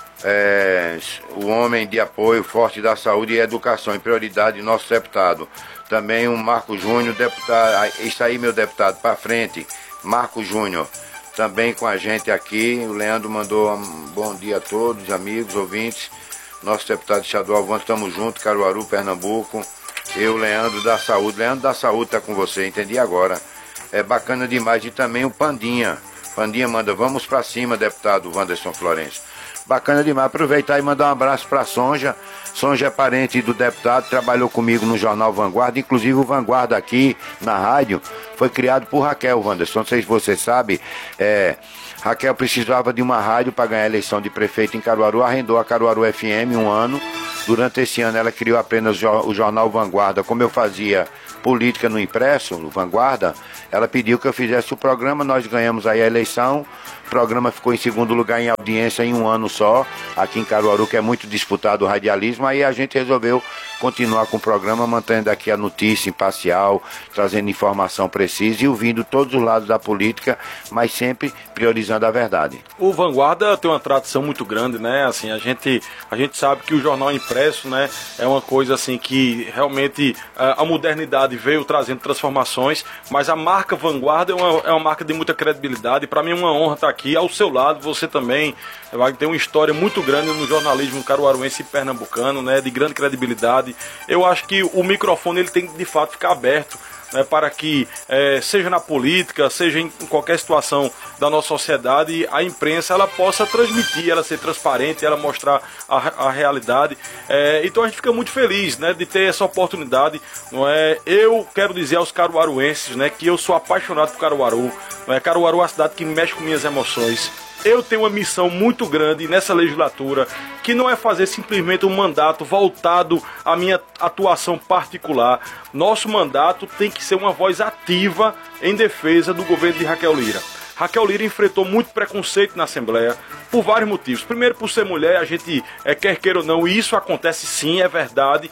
o homem de apoio forte da saúde e educação, em prioridade nosso deputado. Também o Marco Júnior, deputado, isso aí meu deputado, para frente, Marco Júnior, também com a gente aqui. O Leandro mandou um bom dia a todos, amigos, ouvintes. Nosso deputado estadual, estamos juntos, Caruaru, Pernambuco. Eu, Leandro da Saúde está com você, entendi agora. É bacana demais. E também o Pandinha manda, vamos pra cima, deputado Wanderson Florencio. Bacana demais. Aproveitar e mandar um abraço pra Sonja. Sonja é parente do deputado, trabalhou comigo no jornal Vanguarda, inclusive o Vanguarda aqui na rádio foi criado por Raquel, Wanderson. Não sei se você sabe, Raquel precisava de uma rádio para ganhar a eleição de prefeito em Caruaru, arrendou a Caruaru FM um ano. Durante esse ano ela criou apenas o jornal Vanguarda. Como eu fazia política no impresso, no Vanguarda, ela pediu que eu fizesse o programa, nós ganhamos aí a eleição. O programa ficou em segundo lugar em audiência em um ano só, aqui em Caruaru, que é muito disputado o radialismo. Aí a gente resolveu continuar com o programa, mantendo aqui a notícia imparcial, trazendo informação precisa e ouvindo todos os lados da política, mas sempre priorizando a verdade. O Vanguarda tem uma tradição muito grande, né? Assim, a gente sabe que o jornal impresso, né, é uma coisa assim que realmente a modernidade veio trazendo transformações, mas a marca Vanguarda é uma marca de muita credibilidade. Para mim é uma honra estar aqui ao seu lado. Você também vai ter uma história muito grande no jornalismo caruaruense e pernambucano, né, de grande credibilidade. Eu acho que o microfone ele tem que de fato ficar aberto, né, para que seja na política, seja em qualquer situação da nossa sociedade, a imprensa ela possa transmitir, ela ser transparente, ela mostrar a realidade. Então a gente fica muito feliz, né, de ter essa oportunidade. Não é? Eu quero dizer aos caruaruenses, né, que eu sou apaixonado por Caruaru. Não é? Caruaru é uma cidade que mexe com minhas emoções. Eu tenho uma missão muito grande nessa legislatura, que não é fazer simplesmente um mandato voltado à minha atuação particular. Nosso mandato tem que ser uma voz ativa em defesa do governo de Raquel Lira. Raquel Lira enfrentou muito preconceito na Assembleia, por vários motivos. Primeiro, por ser mulher, a gente quer queira ou não, e isso acontece sim, é verdade.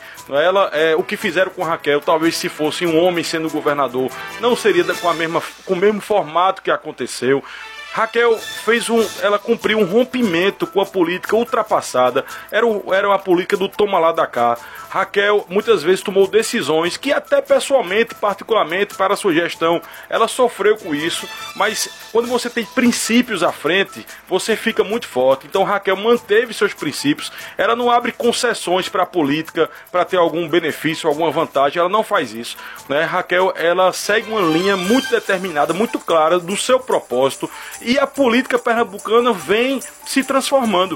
O que fizeram com Raquel, talvez se fosse um homem sendo governador, não seria com o mesmo formato que aconteceu. Raquel ela cumpriu um rompimento com a política ultrapassada, era uma política do toma lá da cá. Raquel muitas vezes tomou decisões que até pessoalmente, particularmente para a sua gestão, ela sofreu com isso, mas quando você tem princípios à frente, você fica muito forte. Então Raquel manteve seus princípios, ela não abre concessões para a política, para ter algum benefício, alguma vantagem, ela não faz isso, né? Raquel, ela segue uma linha muito determinada, muito clara do seu propósito, e a política pernambucana vem se transformando.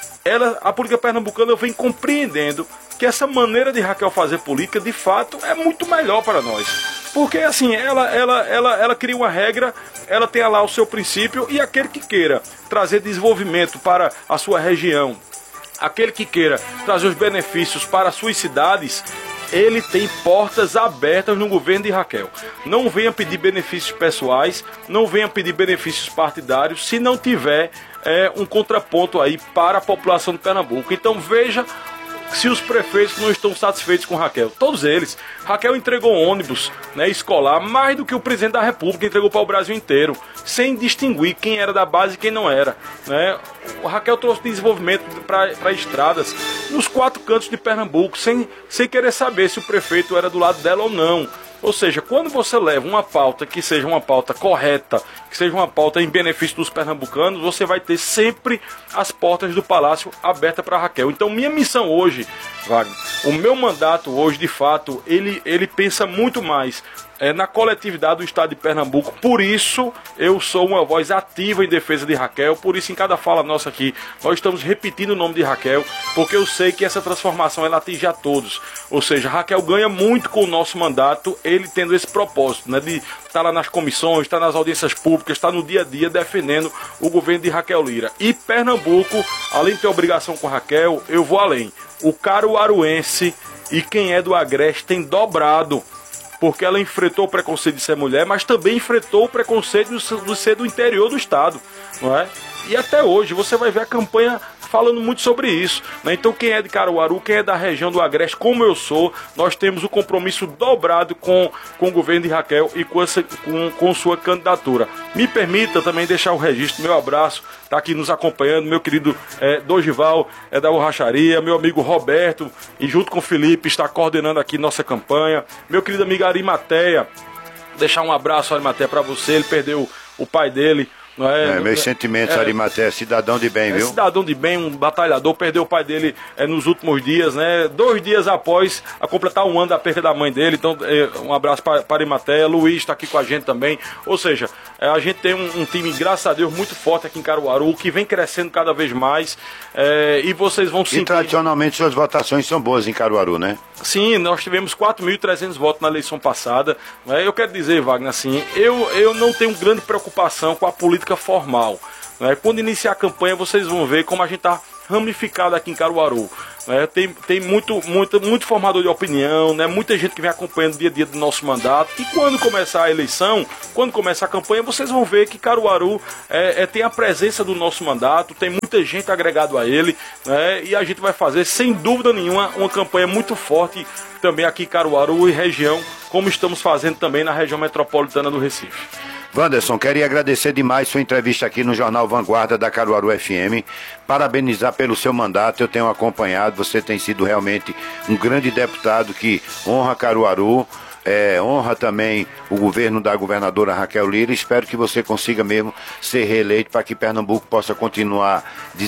A política pernambucana vem compreendendo que essa maneira de Raquel fazer política, de fato, é muito melhor para nós. Porque, assim, ela cria uma regra, ela tem lá o seu princípio, e aquele que queira trazer desenvolvimento para a sua região, aquele que queira trazer os benefícios para as suas cidades, ele tem portas abertas no governo de Raquel. Não venha pedir benefícios pessoais, não venha pedir benefícios partidários, se não tiver um contraponto aí para a população de Pernambuco. Então veja se os prefeitos não estão satisfeitos com Raquel. Todos eles. Raquel entregou ônibus, né, escolar, mais do que o presidente da República entregou para o Brasil inteiro, sem distinguir quem era da base e quem não era, né? O Raquel trouxe desenvolvimento para estradas nos 4 cantos de Pernambuco, sem querer saber se o prefeito era do lado dela ou não. Ou seja, quando você leva uma pauta que seja uma pauta correta, que seja uma pauta em benefício dos pernambucanos, você vai ter sempre as portas do Palácio abertas para Raquel. Então minha missão hoje, Wagner, o meu mandato hoje, de fato, ele pensa muito mais na coletividade do estado de Pernambuco. Por isso, eu sou uma voz ativa em defesa de Raquel. Por isso, em cada fala nossa aqui, nós estamos repetindo o nome de Raquel, porque eu sei que essa transformação ela atinge a todos. Ou seja, Raquel ganha muito com o nosso mandato, ele tendo esse propósito, né, de estar lá nas comissões, estar nas audiências públicas, estar no dia a dia defendendo o governo de Raquel Lira. E Pernambuco, além de ter obrigação com Raquel, eu vou além. O caruaruense e quem é do Agreste tem dobrado, porque ela enfrentou o preconceito de ser mulher, mas também enfrentou o preconceito de ser do interior do estado, não é? E até hoje você vai ver a campanha falando muito sobre isso, né? Então quem é de Caruaru, quem é da região do Agreste, como eu sou, nós temos o compromisso dobrado com o governo de Raquel e com sua candidatura. Me permita também deixar o registro, meu abraço, está aqui nos acompanhando, meu querido Dorival, da Borracharia, meu amigo Roberto, e junto com o Felipe está coordenando aqui nossa campanha, meu querido amigo Arimateia, deixar um abraço, Arimateia, para você, ele perdeu o pai dele. Meus sentimentos, Arimateia, cidadão de bem, viu? Cidadão de bem, um batalhador, perdeu o pai dele nos últimos dias, né? 2 dias após a completar 1 ano da perda da mãe dele. Então, um abraço para Arimateia. Luiz está aqui com a gente também. Ou seja, a gente tem um time, graças a Deus, muito forte aqui em Caruaru, que vem crescendo cada vez mais. E vocês vão sentir... E tradicionalmente suas votações são boas em Caruaru, né? Sim, nós tivemos 4.300 votos na eleição passada. Eu quero dizer, Wagner, assim, eu não tenho grande preocupação com a política formal. Quando iniciar a campanha, vocês vão ver como a gente está ramificado aqui em Caruaru. Tem muito formador de opinião, né? Muita gente que vem acompanhando o dia a dia do nosso mandato. E quando começar a eleição, quando começar a campanha, vocês vão ver que Caruaru tem a presença do nosso mandato, tem muita gente agregado a ele, né? E a gente vai fazer, sem dúvida nenhuma, uma campanha muito forte também aqui em Caruaru e região, como estamos fazendo também na região metropolitana do Recife. Wanderson, queria agradecer demais sua entrevista aqui no Jornal Vanguarda da Caruaru FM, parabenizar pelo seu mandato, eu tenho acompanhado, você tem sido realmente um grande deputado que honra Caruaru, honra também o governo da governadora Raquel Lira. Espero que você consiga mesmo ser reeleito para que Pernambuco possa continuar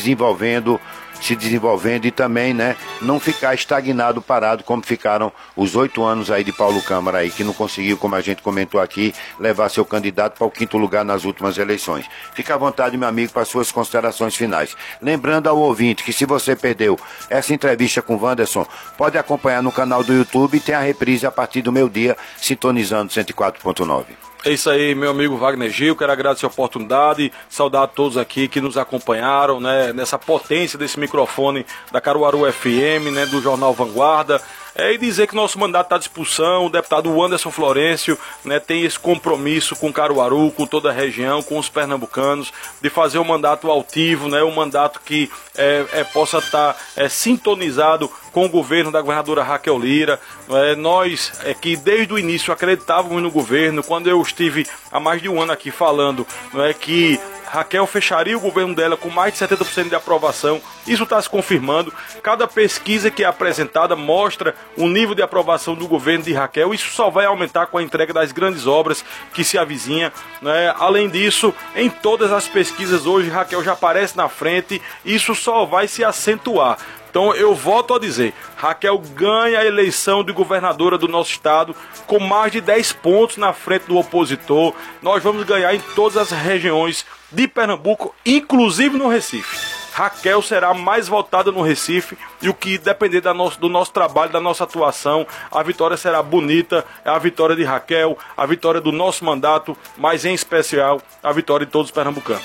se desenvolvendo e também, né, não ficar estagnado, parado, como ficaram os 8 anos aí de Paulo Câmara aí, que não conseguiu, como a gente comentou aqui, levar seu candidato para o 5º lugar nas últimas eleições. Fique à vontade, meu amigo, para suas considerações finais. Lembrando ao ouvinte que se você perdeu essa entrevista com o Wanderson, pode acompanhar no canal do YouTube e tem a reprise a partir do meio-dia, sintonizando 104.9. É isso aí, meu amigo Wagner Gil, quero agradecer a oportunidade, saudar a todos aqui que nos acompanharam, né, nessa potência desse microfone da Caruaru FM, né, do Jornal Vanguarda. E dizer que nosso mandato está à disposição, o deputado Wanderson Florencio, né, tem esse compromisso com Caruaru, com toda a região, com os pernambucanos, de fazer um mandato altivo, né, um mandato que possa estar sintonizado com o governo da governadora Raquel Lira. Nós que desde o início acreditávamos no governo, quando eu estive há mais de 1 ano aqui falando, que Raquel fecharia o governo dela com mais de 70% de aprovação. Isso está se confirmando. Cada pesquisa que é apresentada mostra o nível de aprovação do governo de Raquel. Isso só vai aumentar com a entrega das grandes obras que se avizinha, né? Além disso, em todas as pesquisas hoje, Raquel já aparece na frente. Isso só vai se acentuar. Então eu volto a dizer, Raquel ganha a eleição de governadora do nosso estado com mais de 10 pontos na frente do opositor. Nós vamos ganhar em todas as regiões de Pernambuco, inclusive no Recife. Raquel será mais votada no Recife e o que depender do nosso trabalho, da nossa atuação, a vitória será bonita, é a vitória de Raquel, a vitória do nosso mandato, mas em especial a vitória de todos os pernambucanos.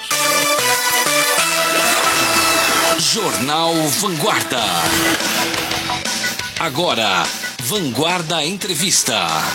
Jornal Vanguarda. Agora, Vanguarda Entrevista.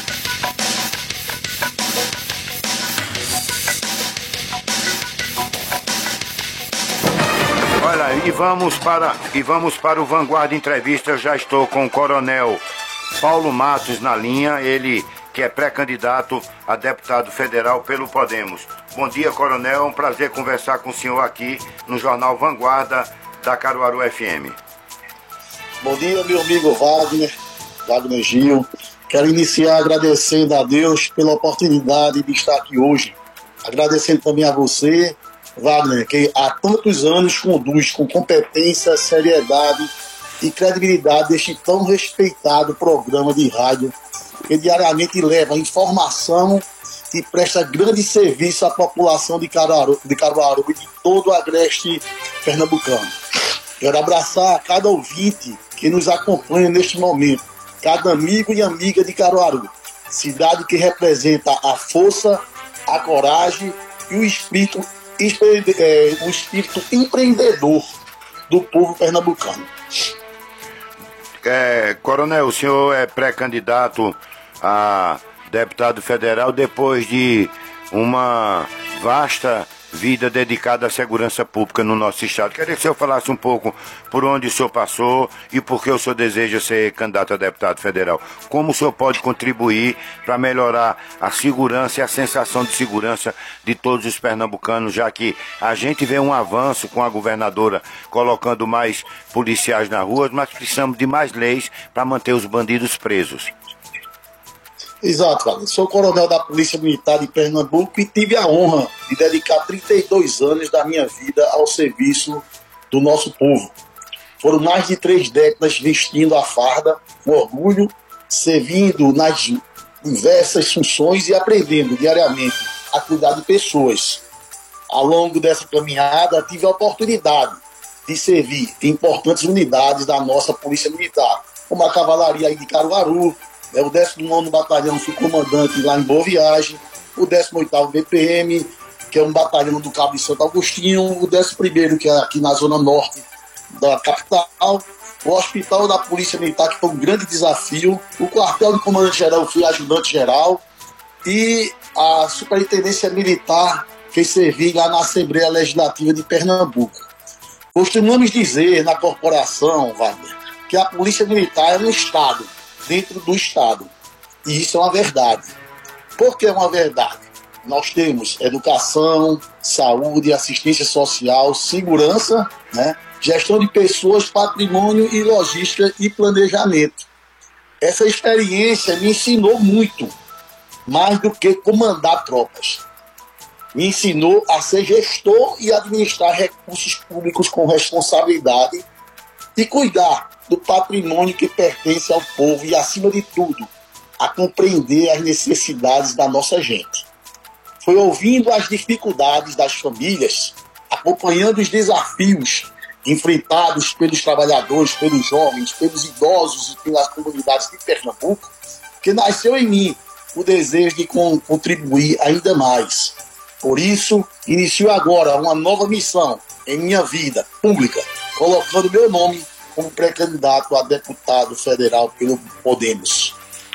Olha, e vamos para o Vanguarda Entrevista. Eu já estou com o Coronel Paulo Matos na linha, ele que é pré-candidato a deputado federal pelo Podemos. Bom dia, Coronel, é um prazer conversar com o senhor aqui no Jornal Vanguarda da Caruaru FM. Bom dia, meu amigo Wagner Gil. Quero iniciar agradecendo a Deus pela oportunidade de estar aqui hoje. Agradecendo também a você, Wagner, que há tantos anos conduz com competência, seriedade e credibilidade este tão respeitado programa de rádio que diariamente leva informação e presta grande serviço à população de Caruaru e de todo o agreste pernambucano. Quero abraçar cada ouvinte que nos acompanha neste momento, cada amigo e amiga de Caruaru, cidade que representa a força, a coragem e o espírito empreendedor do povo pernambucano. Coronel, o senhor é pré-candidato a deputado federal depois de uma vasta vida dedicada à segurança pública no nosso estado. Queria que o senhor falasse um pouco por onde o senhor passou e por que o senhor deseja ser candidato a deputado federal. Como o senhor pode contribuir para melhorar a segurança e a sensação de segurança de todos os pernambucanos, já que a gente vê um avanço com a governadora colocando mais policiais na rua, mas precisamos de mais leis para manter os bandidos presos. Exato, cara. Sou coronel da Polícia Militar de Pernambuco e tive a honra de dedicar 32 anos da minha vida ao serviço do nosso povo. Foram mais de 3 décadas vestindo a farda, com orgulho, servindo nas diversas funções e aprendendo diariamente a cuidar de pessoas. Ao longo dessa caminhada, tive a oportunidade de servir em importantes unidades da nossa Polícia Militar, como a Cavalaria de Caruaru, o 19º Batalhão Subcomandante lá em Boa Viagem, o 18º BPM, que é um batalhão do Cabo de Santo Agostinho, o 11º, que é aqui na zona norte da capital, o Hospital da Polícia Militar, que foi um grande desafio, o quartel de comandante-geral, eu fui ajudante-geral, e a Superintendência Militar, que servi lá na Assembleia Legislativa de Pernambuco. Costumamos dizer na corporação, Wagner, que a Polícia Militar é um Estado, dentro do Estado. E isso é uma verdade. Por que é uma verdade? Nós temos educação, saúde, assistência social, segurança, né? Gestão de pessoas, patrimônio e logística e planejamento. Essa experiência me ensinou muito, mais do que comandar tropas. Me ensinou a ser gestor e administrar recursos públicos com responsabilidade e cuidar do patrimônio que pertence ao povo e, acima de tudo, a compreender as necessidades da nossa gente. Foi ouvindo as dificuldades das famílias, acompanhando os desafios enfrentados pelos trabalhadores, pelos jovens, pelos idosos e pelas comunidades de Pernambuco, que nasceu em mim o desejo de contribuir ainda mais. Por isso, inicio agora uma nova missão em minha vida pública, colocando meu nome como pré-candidato a deputado federal pelo Podemos.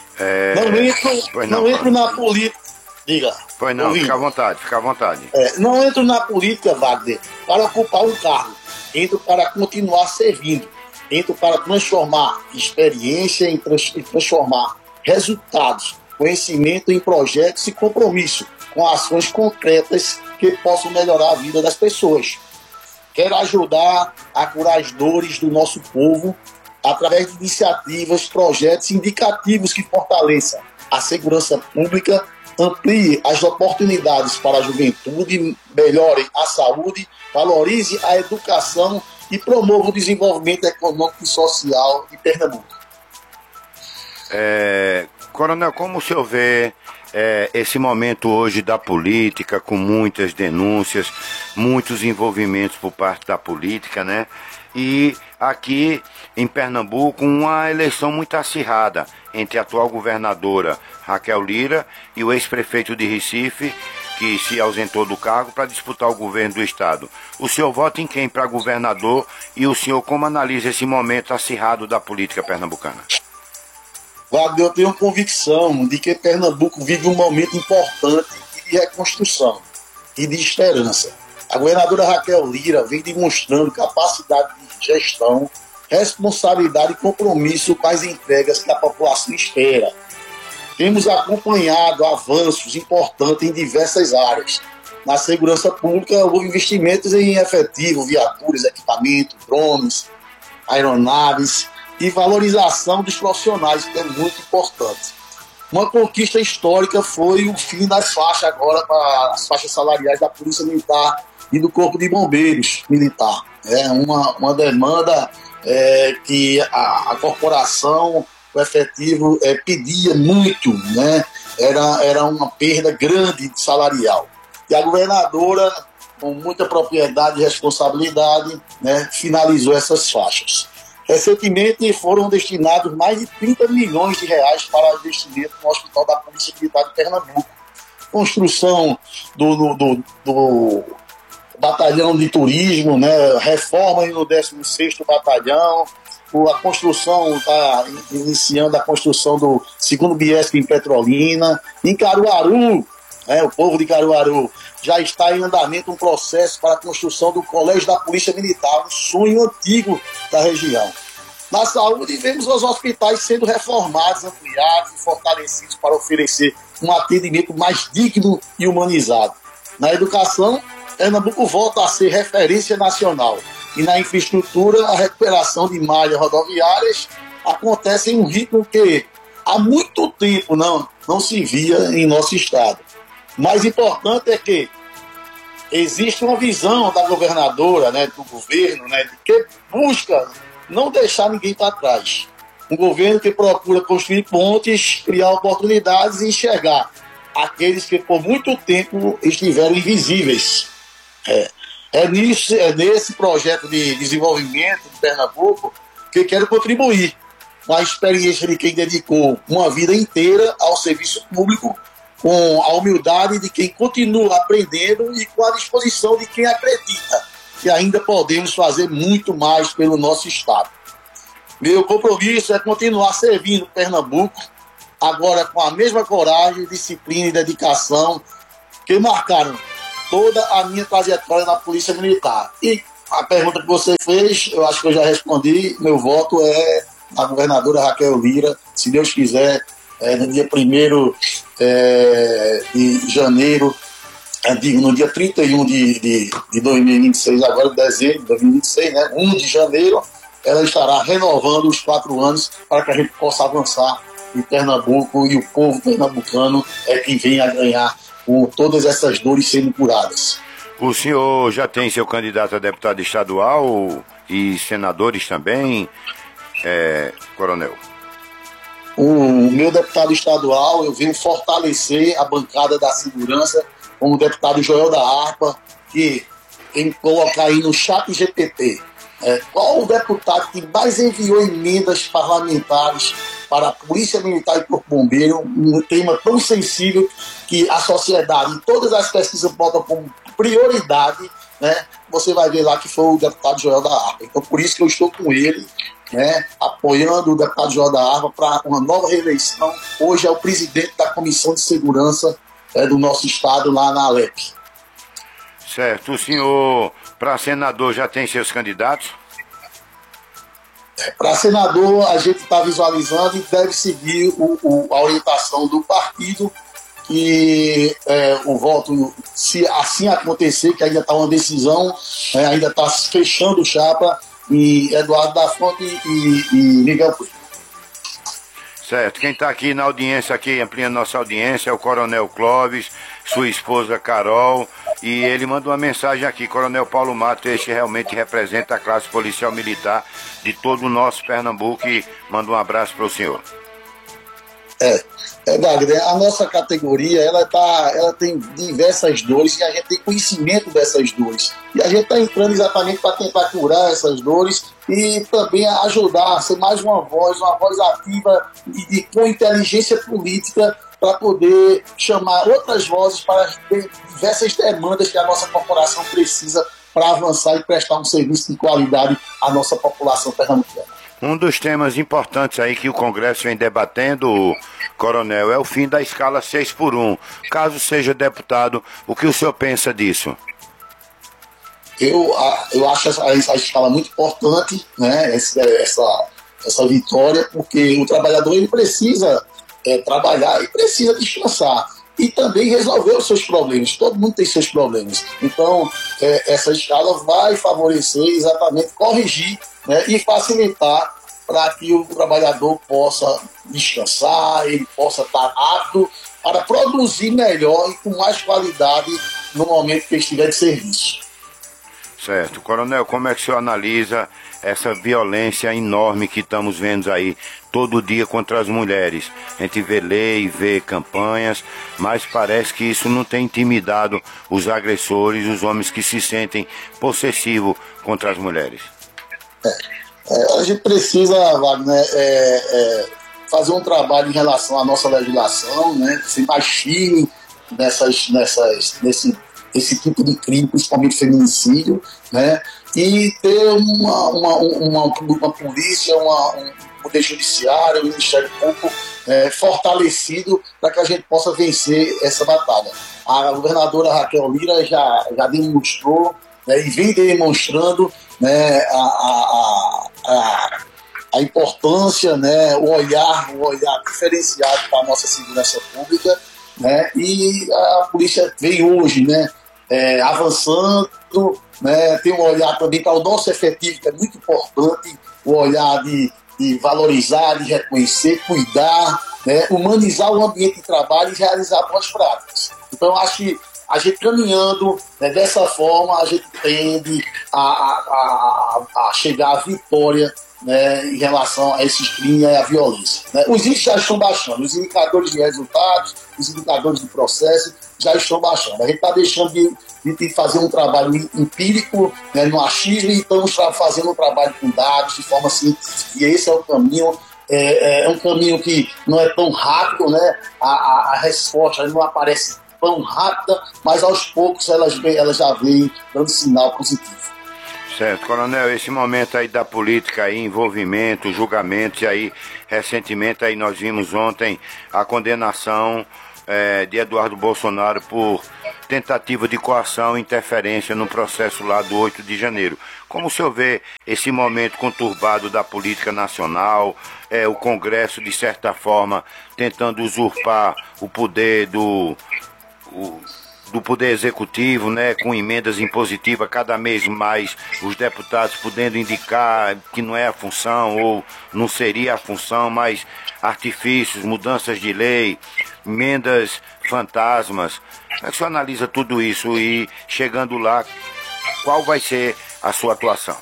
Não entro na política. Diga. Pois não, fica à vontade, fica à vontade. Não entro na política, Wagner, para ocupar um cargo. Entro para continuar servindo. Entro para transformar experiência em transformar resultados, conhecimento em projetos e compromisso com ações concretas que possam melhorar a vida das pessoas. Quero ajudar a curar as dores do nosso povo através de iniciativas, projetos indicativos que fortaleçam a segurança pública, amplie as oportunidades para a juventude, melhore a saúde, valorize a educação e promova o desenvolvimento econômico e social de Pernambuco. Coronel, como o senhor vê esse momento hoje da política, com muitas denúncias, muitos envolvimentos por parte da política, né? E aqui em Pernambuco, uma eleição muito acirrada entre a atual governadora Raquel Lira e o ex-prefeito de Recife, que se ausentou do cargo para disputar o governo do estado. O senhor vota em quem para governador e o senhor como analisa esse momento acirrado da política pernambucana? Wagner, eu tenho convicção de que Pernambuco vive um momento importante de reconstrução e de esperança. A governadora Raquel Lira vem demonstrando capacidade de gestão, responsabilidade e compromisso com as entregas que a população espera. Temos acompanhado avanços importantes em diversas áreas. Na segurança pública, houve investimentos em efetivo, viaturas, equipamentos, drones, aeronaves e valorização dos profissionais, que é muito importante. Uma conquista histórica foi o fim das faixas agora para as faixas salariais da Polícia Militar e do Corpo de Bombeiros Militar. É uma demanda que a corporação o efetivo pedia muito, né? Era uma perda grande salarial. E a governadora, com muita propriedade e responsabilidade, né, finalizou essas faixas. Recentemente foram destinados mais de 30 milhões de reais para investimento no Hospital da Polícia Militar de Pernambuco. Construção do batalhão de turismo, né, reforma no 16º batalhão, a construção, está iniciando a construção do 2º Biesp em Petrolina. Em Caruaru, o povo de Caruaru, já está em andamento um processo para a construção do Colégio da Polícia Militar, um sonho antigo da região. Na saúde, vemos os hospitais sendo reformados, ampliados e fortalecidos para oferecer um atendimento mais digno e humanizado. Na educação, Pernambuco volta a ser referência nacional. E na infraestrutura, a recuperação de malhas rodoviárias acontece em um ritmo que há muito tempo não se via em nosso estado. Mais importante é que existe uma visão da governadora, né, do governo, né, que busca não deixar ninguém para trás. Um governo que procura construir pontes, criar oportunidades e enxergar aqueles que por muito tempo estiveram invisíveis. É nesse projeto de desenvolvimento de Pernambuco que quero contribuir com a experiência de quem dedicou uma vida inteira ao serviço público, com a humildade de quem continua aprendendo e com a disposição de quem acredita que ainda podemos fazer muito mais pelo nosso estado. Meu compromisso é continuar servindo Pernambuco, agora com a mesma coragem, disciplina e dedicação que marcaram toda a minha trajetória na Polícia Militar. E a pergunta que você fez, eu acho que eu já respondi. Meu voto é a governadora Raquel Lira, se Deus quiser, no dia 1º de janeiro, no dia 31 de 2026, agora dezembro de 2026, né, 1 de janeiro, ela estará renovando os 4 anos para que a gente possa avançar em Pernambuco, e o povo pernambucano é quem vem a ganhar com todas essas dores sendo curadas. O senhor já tem seu candidato a deputado estadual e senadores também, coronel? O meu deputado estadual, eu venho fortalecer a bancada da segurança com o deputado Joel da Harpa, que tem que colocar aí no chat GPT. Qual o deputado que mais enviou emendas parlamentares para a Polícia Militar e Corpo Bombeiro, um tema tão sensível que a sociedade e todas as pesquisas botam como prioridade, né? Você vai ver lá que foi o deputado Joel da Harpa. Então, por isso que eu estou com ele, né, apoiando o deputado Joel da Harpa para uma nova reeleição. Hoje é o presidente da Comissão de Segurança do nosso estado, lá na Alep. Certo. O senhor, para senador, já tem seus candidatos? Para senador, a gente está visualizando e deve seguir a orientação do partido, que o voto, se assim acontecer, que ainda está uma decisão, ainda está fechando chapa, e Eduardo da Fonte e Miguel Coelho. Certo. Quem está aqui na audiência, aqui ampliando nossa audiência, é o Coronel Clóvis, sua esposa Carol, e ele manda uma mensagem aqui: Coronel Paulo Matos, este realmente representa a classe policial militar de todo o nosso Pernambuco, e manda um abraço para o senhor. Wagner, a nossa categoria, ela tem diversas dores e a gente tem conhecimento dessas dores. E a gente está entrando exatamente para tentar curar essas dores e também ajudar a ser mais uma voz ativa e com inteligência política para poder chamar outras vozes para diversas demandas que a nossa corporação precisa para avançar e prestar um serviço de qualidade à nossa população pernambucana. Um dos temas importantes aí que o Congresso vem debatendo, coronel, é o fim da escala 6x1. Caso seja deputado, o que o senhor pensa disso? Eu acho essa escala muito importante, né? Essa vitória, porque o trabalhador ele precisa trabalhar e precisa descansar e também resolver os seus problemas. Todo mundo tem seus problemas. Então, essa escala vai favorecer exatamente, corrigir, né, e facilitar para que o trabalhador possa descansar, ele possa estar apto para produzir melhor e com mais qualidade no momento que estiver de serviço. Certo. Coronel, como é que o senhor analisa essa violência enorme que estamos vendo aí todo dia contra as mulheres? A gente vê lei, vê campanhas, mas parece que isso não tem intimidado os agressores, os homens que se sentem possessivos contra as mulheres. A gente precisa, Wagner, fazer um trabalho em relação à nossa legislação, né? Ser mais firme esse tipo de crime, principalmente feminicídio, né? E ter uma polícia, um poder judiciário, um Ministério Público fortalecido para que a gente possa vencer essa batalha. A governadora Raquel Lira já demonstrou, né, e vem demonstrando, né, a importância, né, o olhar diferenciado para a nossa segurança pública, né, e a polícia vem hoje, né, avançando, né, tem um olhar também para o nosso efetivo, que é muito importante, o olhar de valorizar, de reconhecer, cuidar, né, humanizar o ambiente de trabalho e realizar boas práticas. Então, eu acho que a gente caminhando, né, dessa forma, a gente tende a chegar à vitória, né, em relação a esses crimes e à violência, né. Os índices já estão baixando, os indicadores de resultados, os indicadores de processo já estão baixando. A gente está deixando de fazer um trabalho empírico, né, no achismo, e estamos fazendo um trabalho com dados de forma científica. E esse é o caminho. É um caminho que não é tão rápido, né? A resposta não aparece tão rápida, mas aos poucos ela já vem dando sinal positivo. Certo, Coronel, esse momento aí da política aí, envolvimento, julgamentos, e aí recentemente aí nós vimos ontem a condenação de Eduardo Bolsonaro por tentativa de coação e interferência no processo lá do 8 de janeiro. Como o senhor vê esse momento conturbado da política nacional, o Congresso, de certa forma, tentando usurpar o poder do Poder Executivo, né, com emendas impositivas, cada vez mais os deputados podendo indicar que não é a função ou não seria a função, mas artifícios, mudanças de lei, emendas fantasmas. Como é que o senhor analisa tudo isso e, chegando lá, qual vai ser a sua atuação?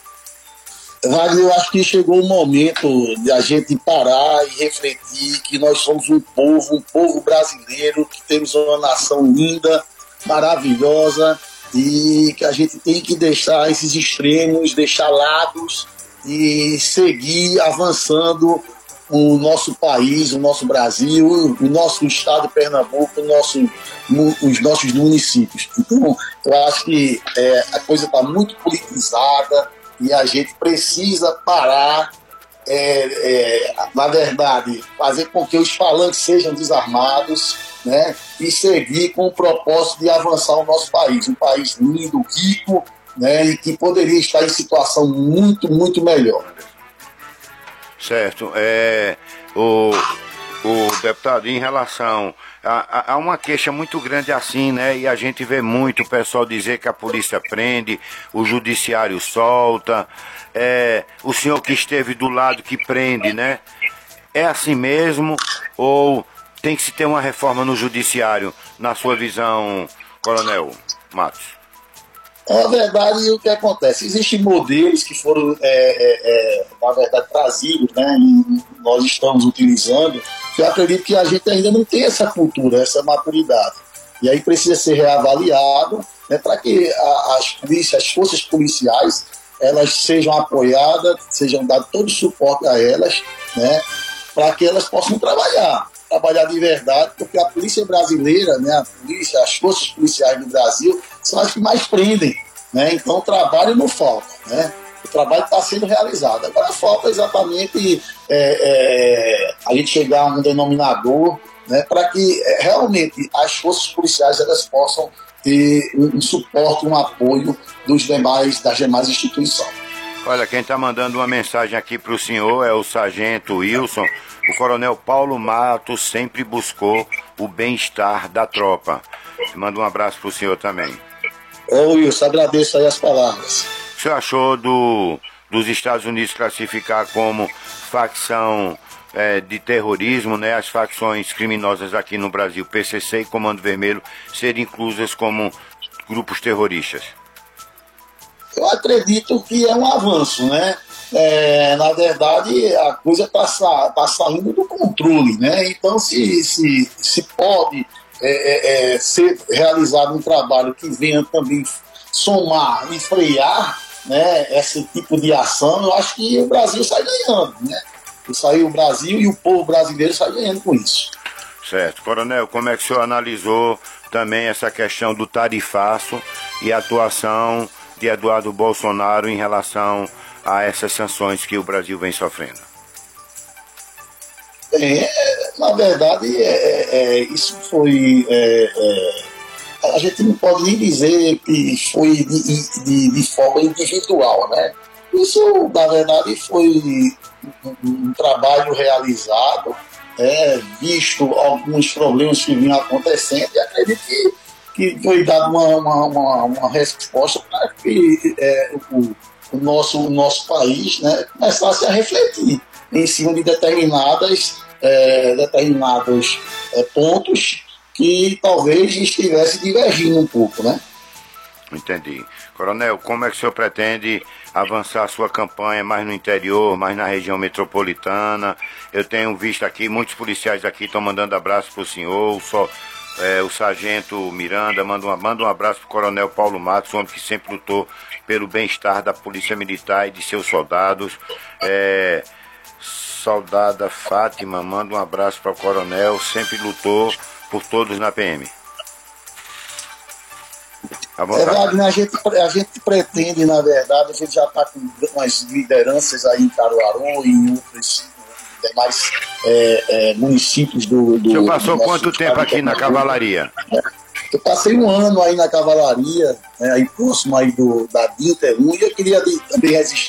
Wagner, eu acho que chegou o momento de a gente parar e refletir que nós somos um povo brasileiro, que temos uma nação linda, maravilhosa, e que a gente tem que deixar esses extremos, deixar lados e seguir avançando o nosso país, o nosso Brasil, o nosso estado de Pernambuco, os nossos municípios. Então, eu acho que a coisa está muito politizada, e a gente precisa parar, na verdade, fazer com que os falantes sejam desarmados, né, e seguir com o propósito de avançar o nosso país. Um país lindo, rico, né, e que poderia estar em situação muito, muito melhor. Certo. O deputado, em relação a uma queixa muito grande assim, né? E a gente vê muito o pessoal dizer que a polícia prende, o judiciário solta, o senhor que esteve do lado que prende, né? É assim mesmo ou tem que se ter uma reforma no judiciário, na sua visão, Coronel Matos? Na verdade, o que acontece? Existem modelos que foram, na verdade, trazidos, né, e nós estamos utilizando, que eu acredito que a gente ainda não tem essa cultura, essa maturidade. E aí precisa ser reavaliado, né, para que as forças policiais, elas sejam apoiadas, sejam dado todo o suporte a elas, né, para que elas possam trabalhar de verdade, porque a polícia brasileira, né, as forças policiais do Brasil são as que mais prendem, né? Então o trabalho não falta, né? O trabalho está sendo realizado. Agora falta exatamente a gente chegar a um denominador, né, para que realmente as forças policiais elas possam ter um suporte, um apoio das demais instituições. Olha, quem está mandando uma mensagem aqui para o senhor é o sargento Wilson. O coronel Paulo Matos sempre buscou o bem-estar da tropa. Manda um abraço para o senhor também. Ô Wilson, agradeço aí as palavras. O que o senhor achou dos Estados Unidos classificar como facção de terrorismo, né, as facções criminosas aqui no Brasil, PCC e Comando Vermelho, serem inclusas como grupos terroristas? Eu acredito que é um avanço, né? Na verdade, a coisa está saindo do controle, né? Então, se pode ser realizado um trabalho que venha também somar e frear, né, esse tipo de ação, eu acho que o Brasil sai ganhando, né? O Brasil e o povo brasileiro sai ganhando com isso. Certo. Coronel, como é que o senhor analisou também essa questão do tarifaço e a atuação de Eduardo Bolsonaro em relação a essas sanções que o Brasil vem sofrendo? Na verdade, isso foi... a gente não pode nem dizer que foi de forma individual, né? Isso, na verdade, foi um trabalho realizado, visto alguns problemas que vinham acontecendo, e acredito que foi dada uma resposta para que o nosso país, né, começasse a refletir em cima de determinados pontos que talvez estivesse divergindo um pouco, né? Entendi. Coronel, como é que o senhor pretende avançar a sua campanha mais no interior, mais na região metropolitana? Eu tenho visto aqui, muitos policiais aqui estão mandando abraço para o senhor, o sargento Miranda manda um abraço para o coronel Paulo Matos, um homem que sempre lutou pelo bem-estar da Polícia Militar e de seus soldados. Soldada Fátima manda um abraço para o coronel, sempre lutou por todos na PM. Wagner, a gente pretende, na verdade, a gente já está com umas lideranças aí em Caruaru e em outros demais municípios do... O senhor passou quanto tempo aqui na Cavalaria? Eu passei um ano aí na Cavalaria, aí próximo aí da Inter 1, e eu queria também registrar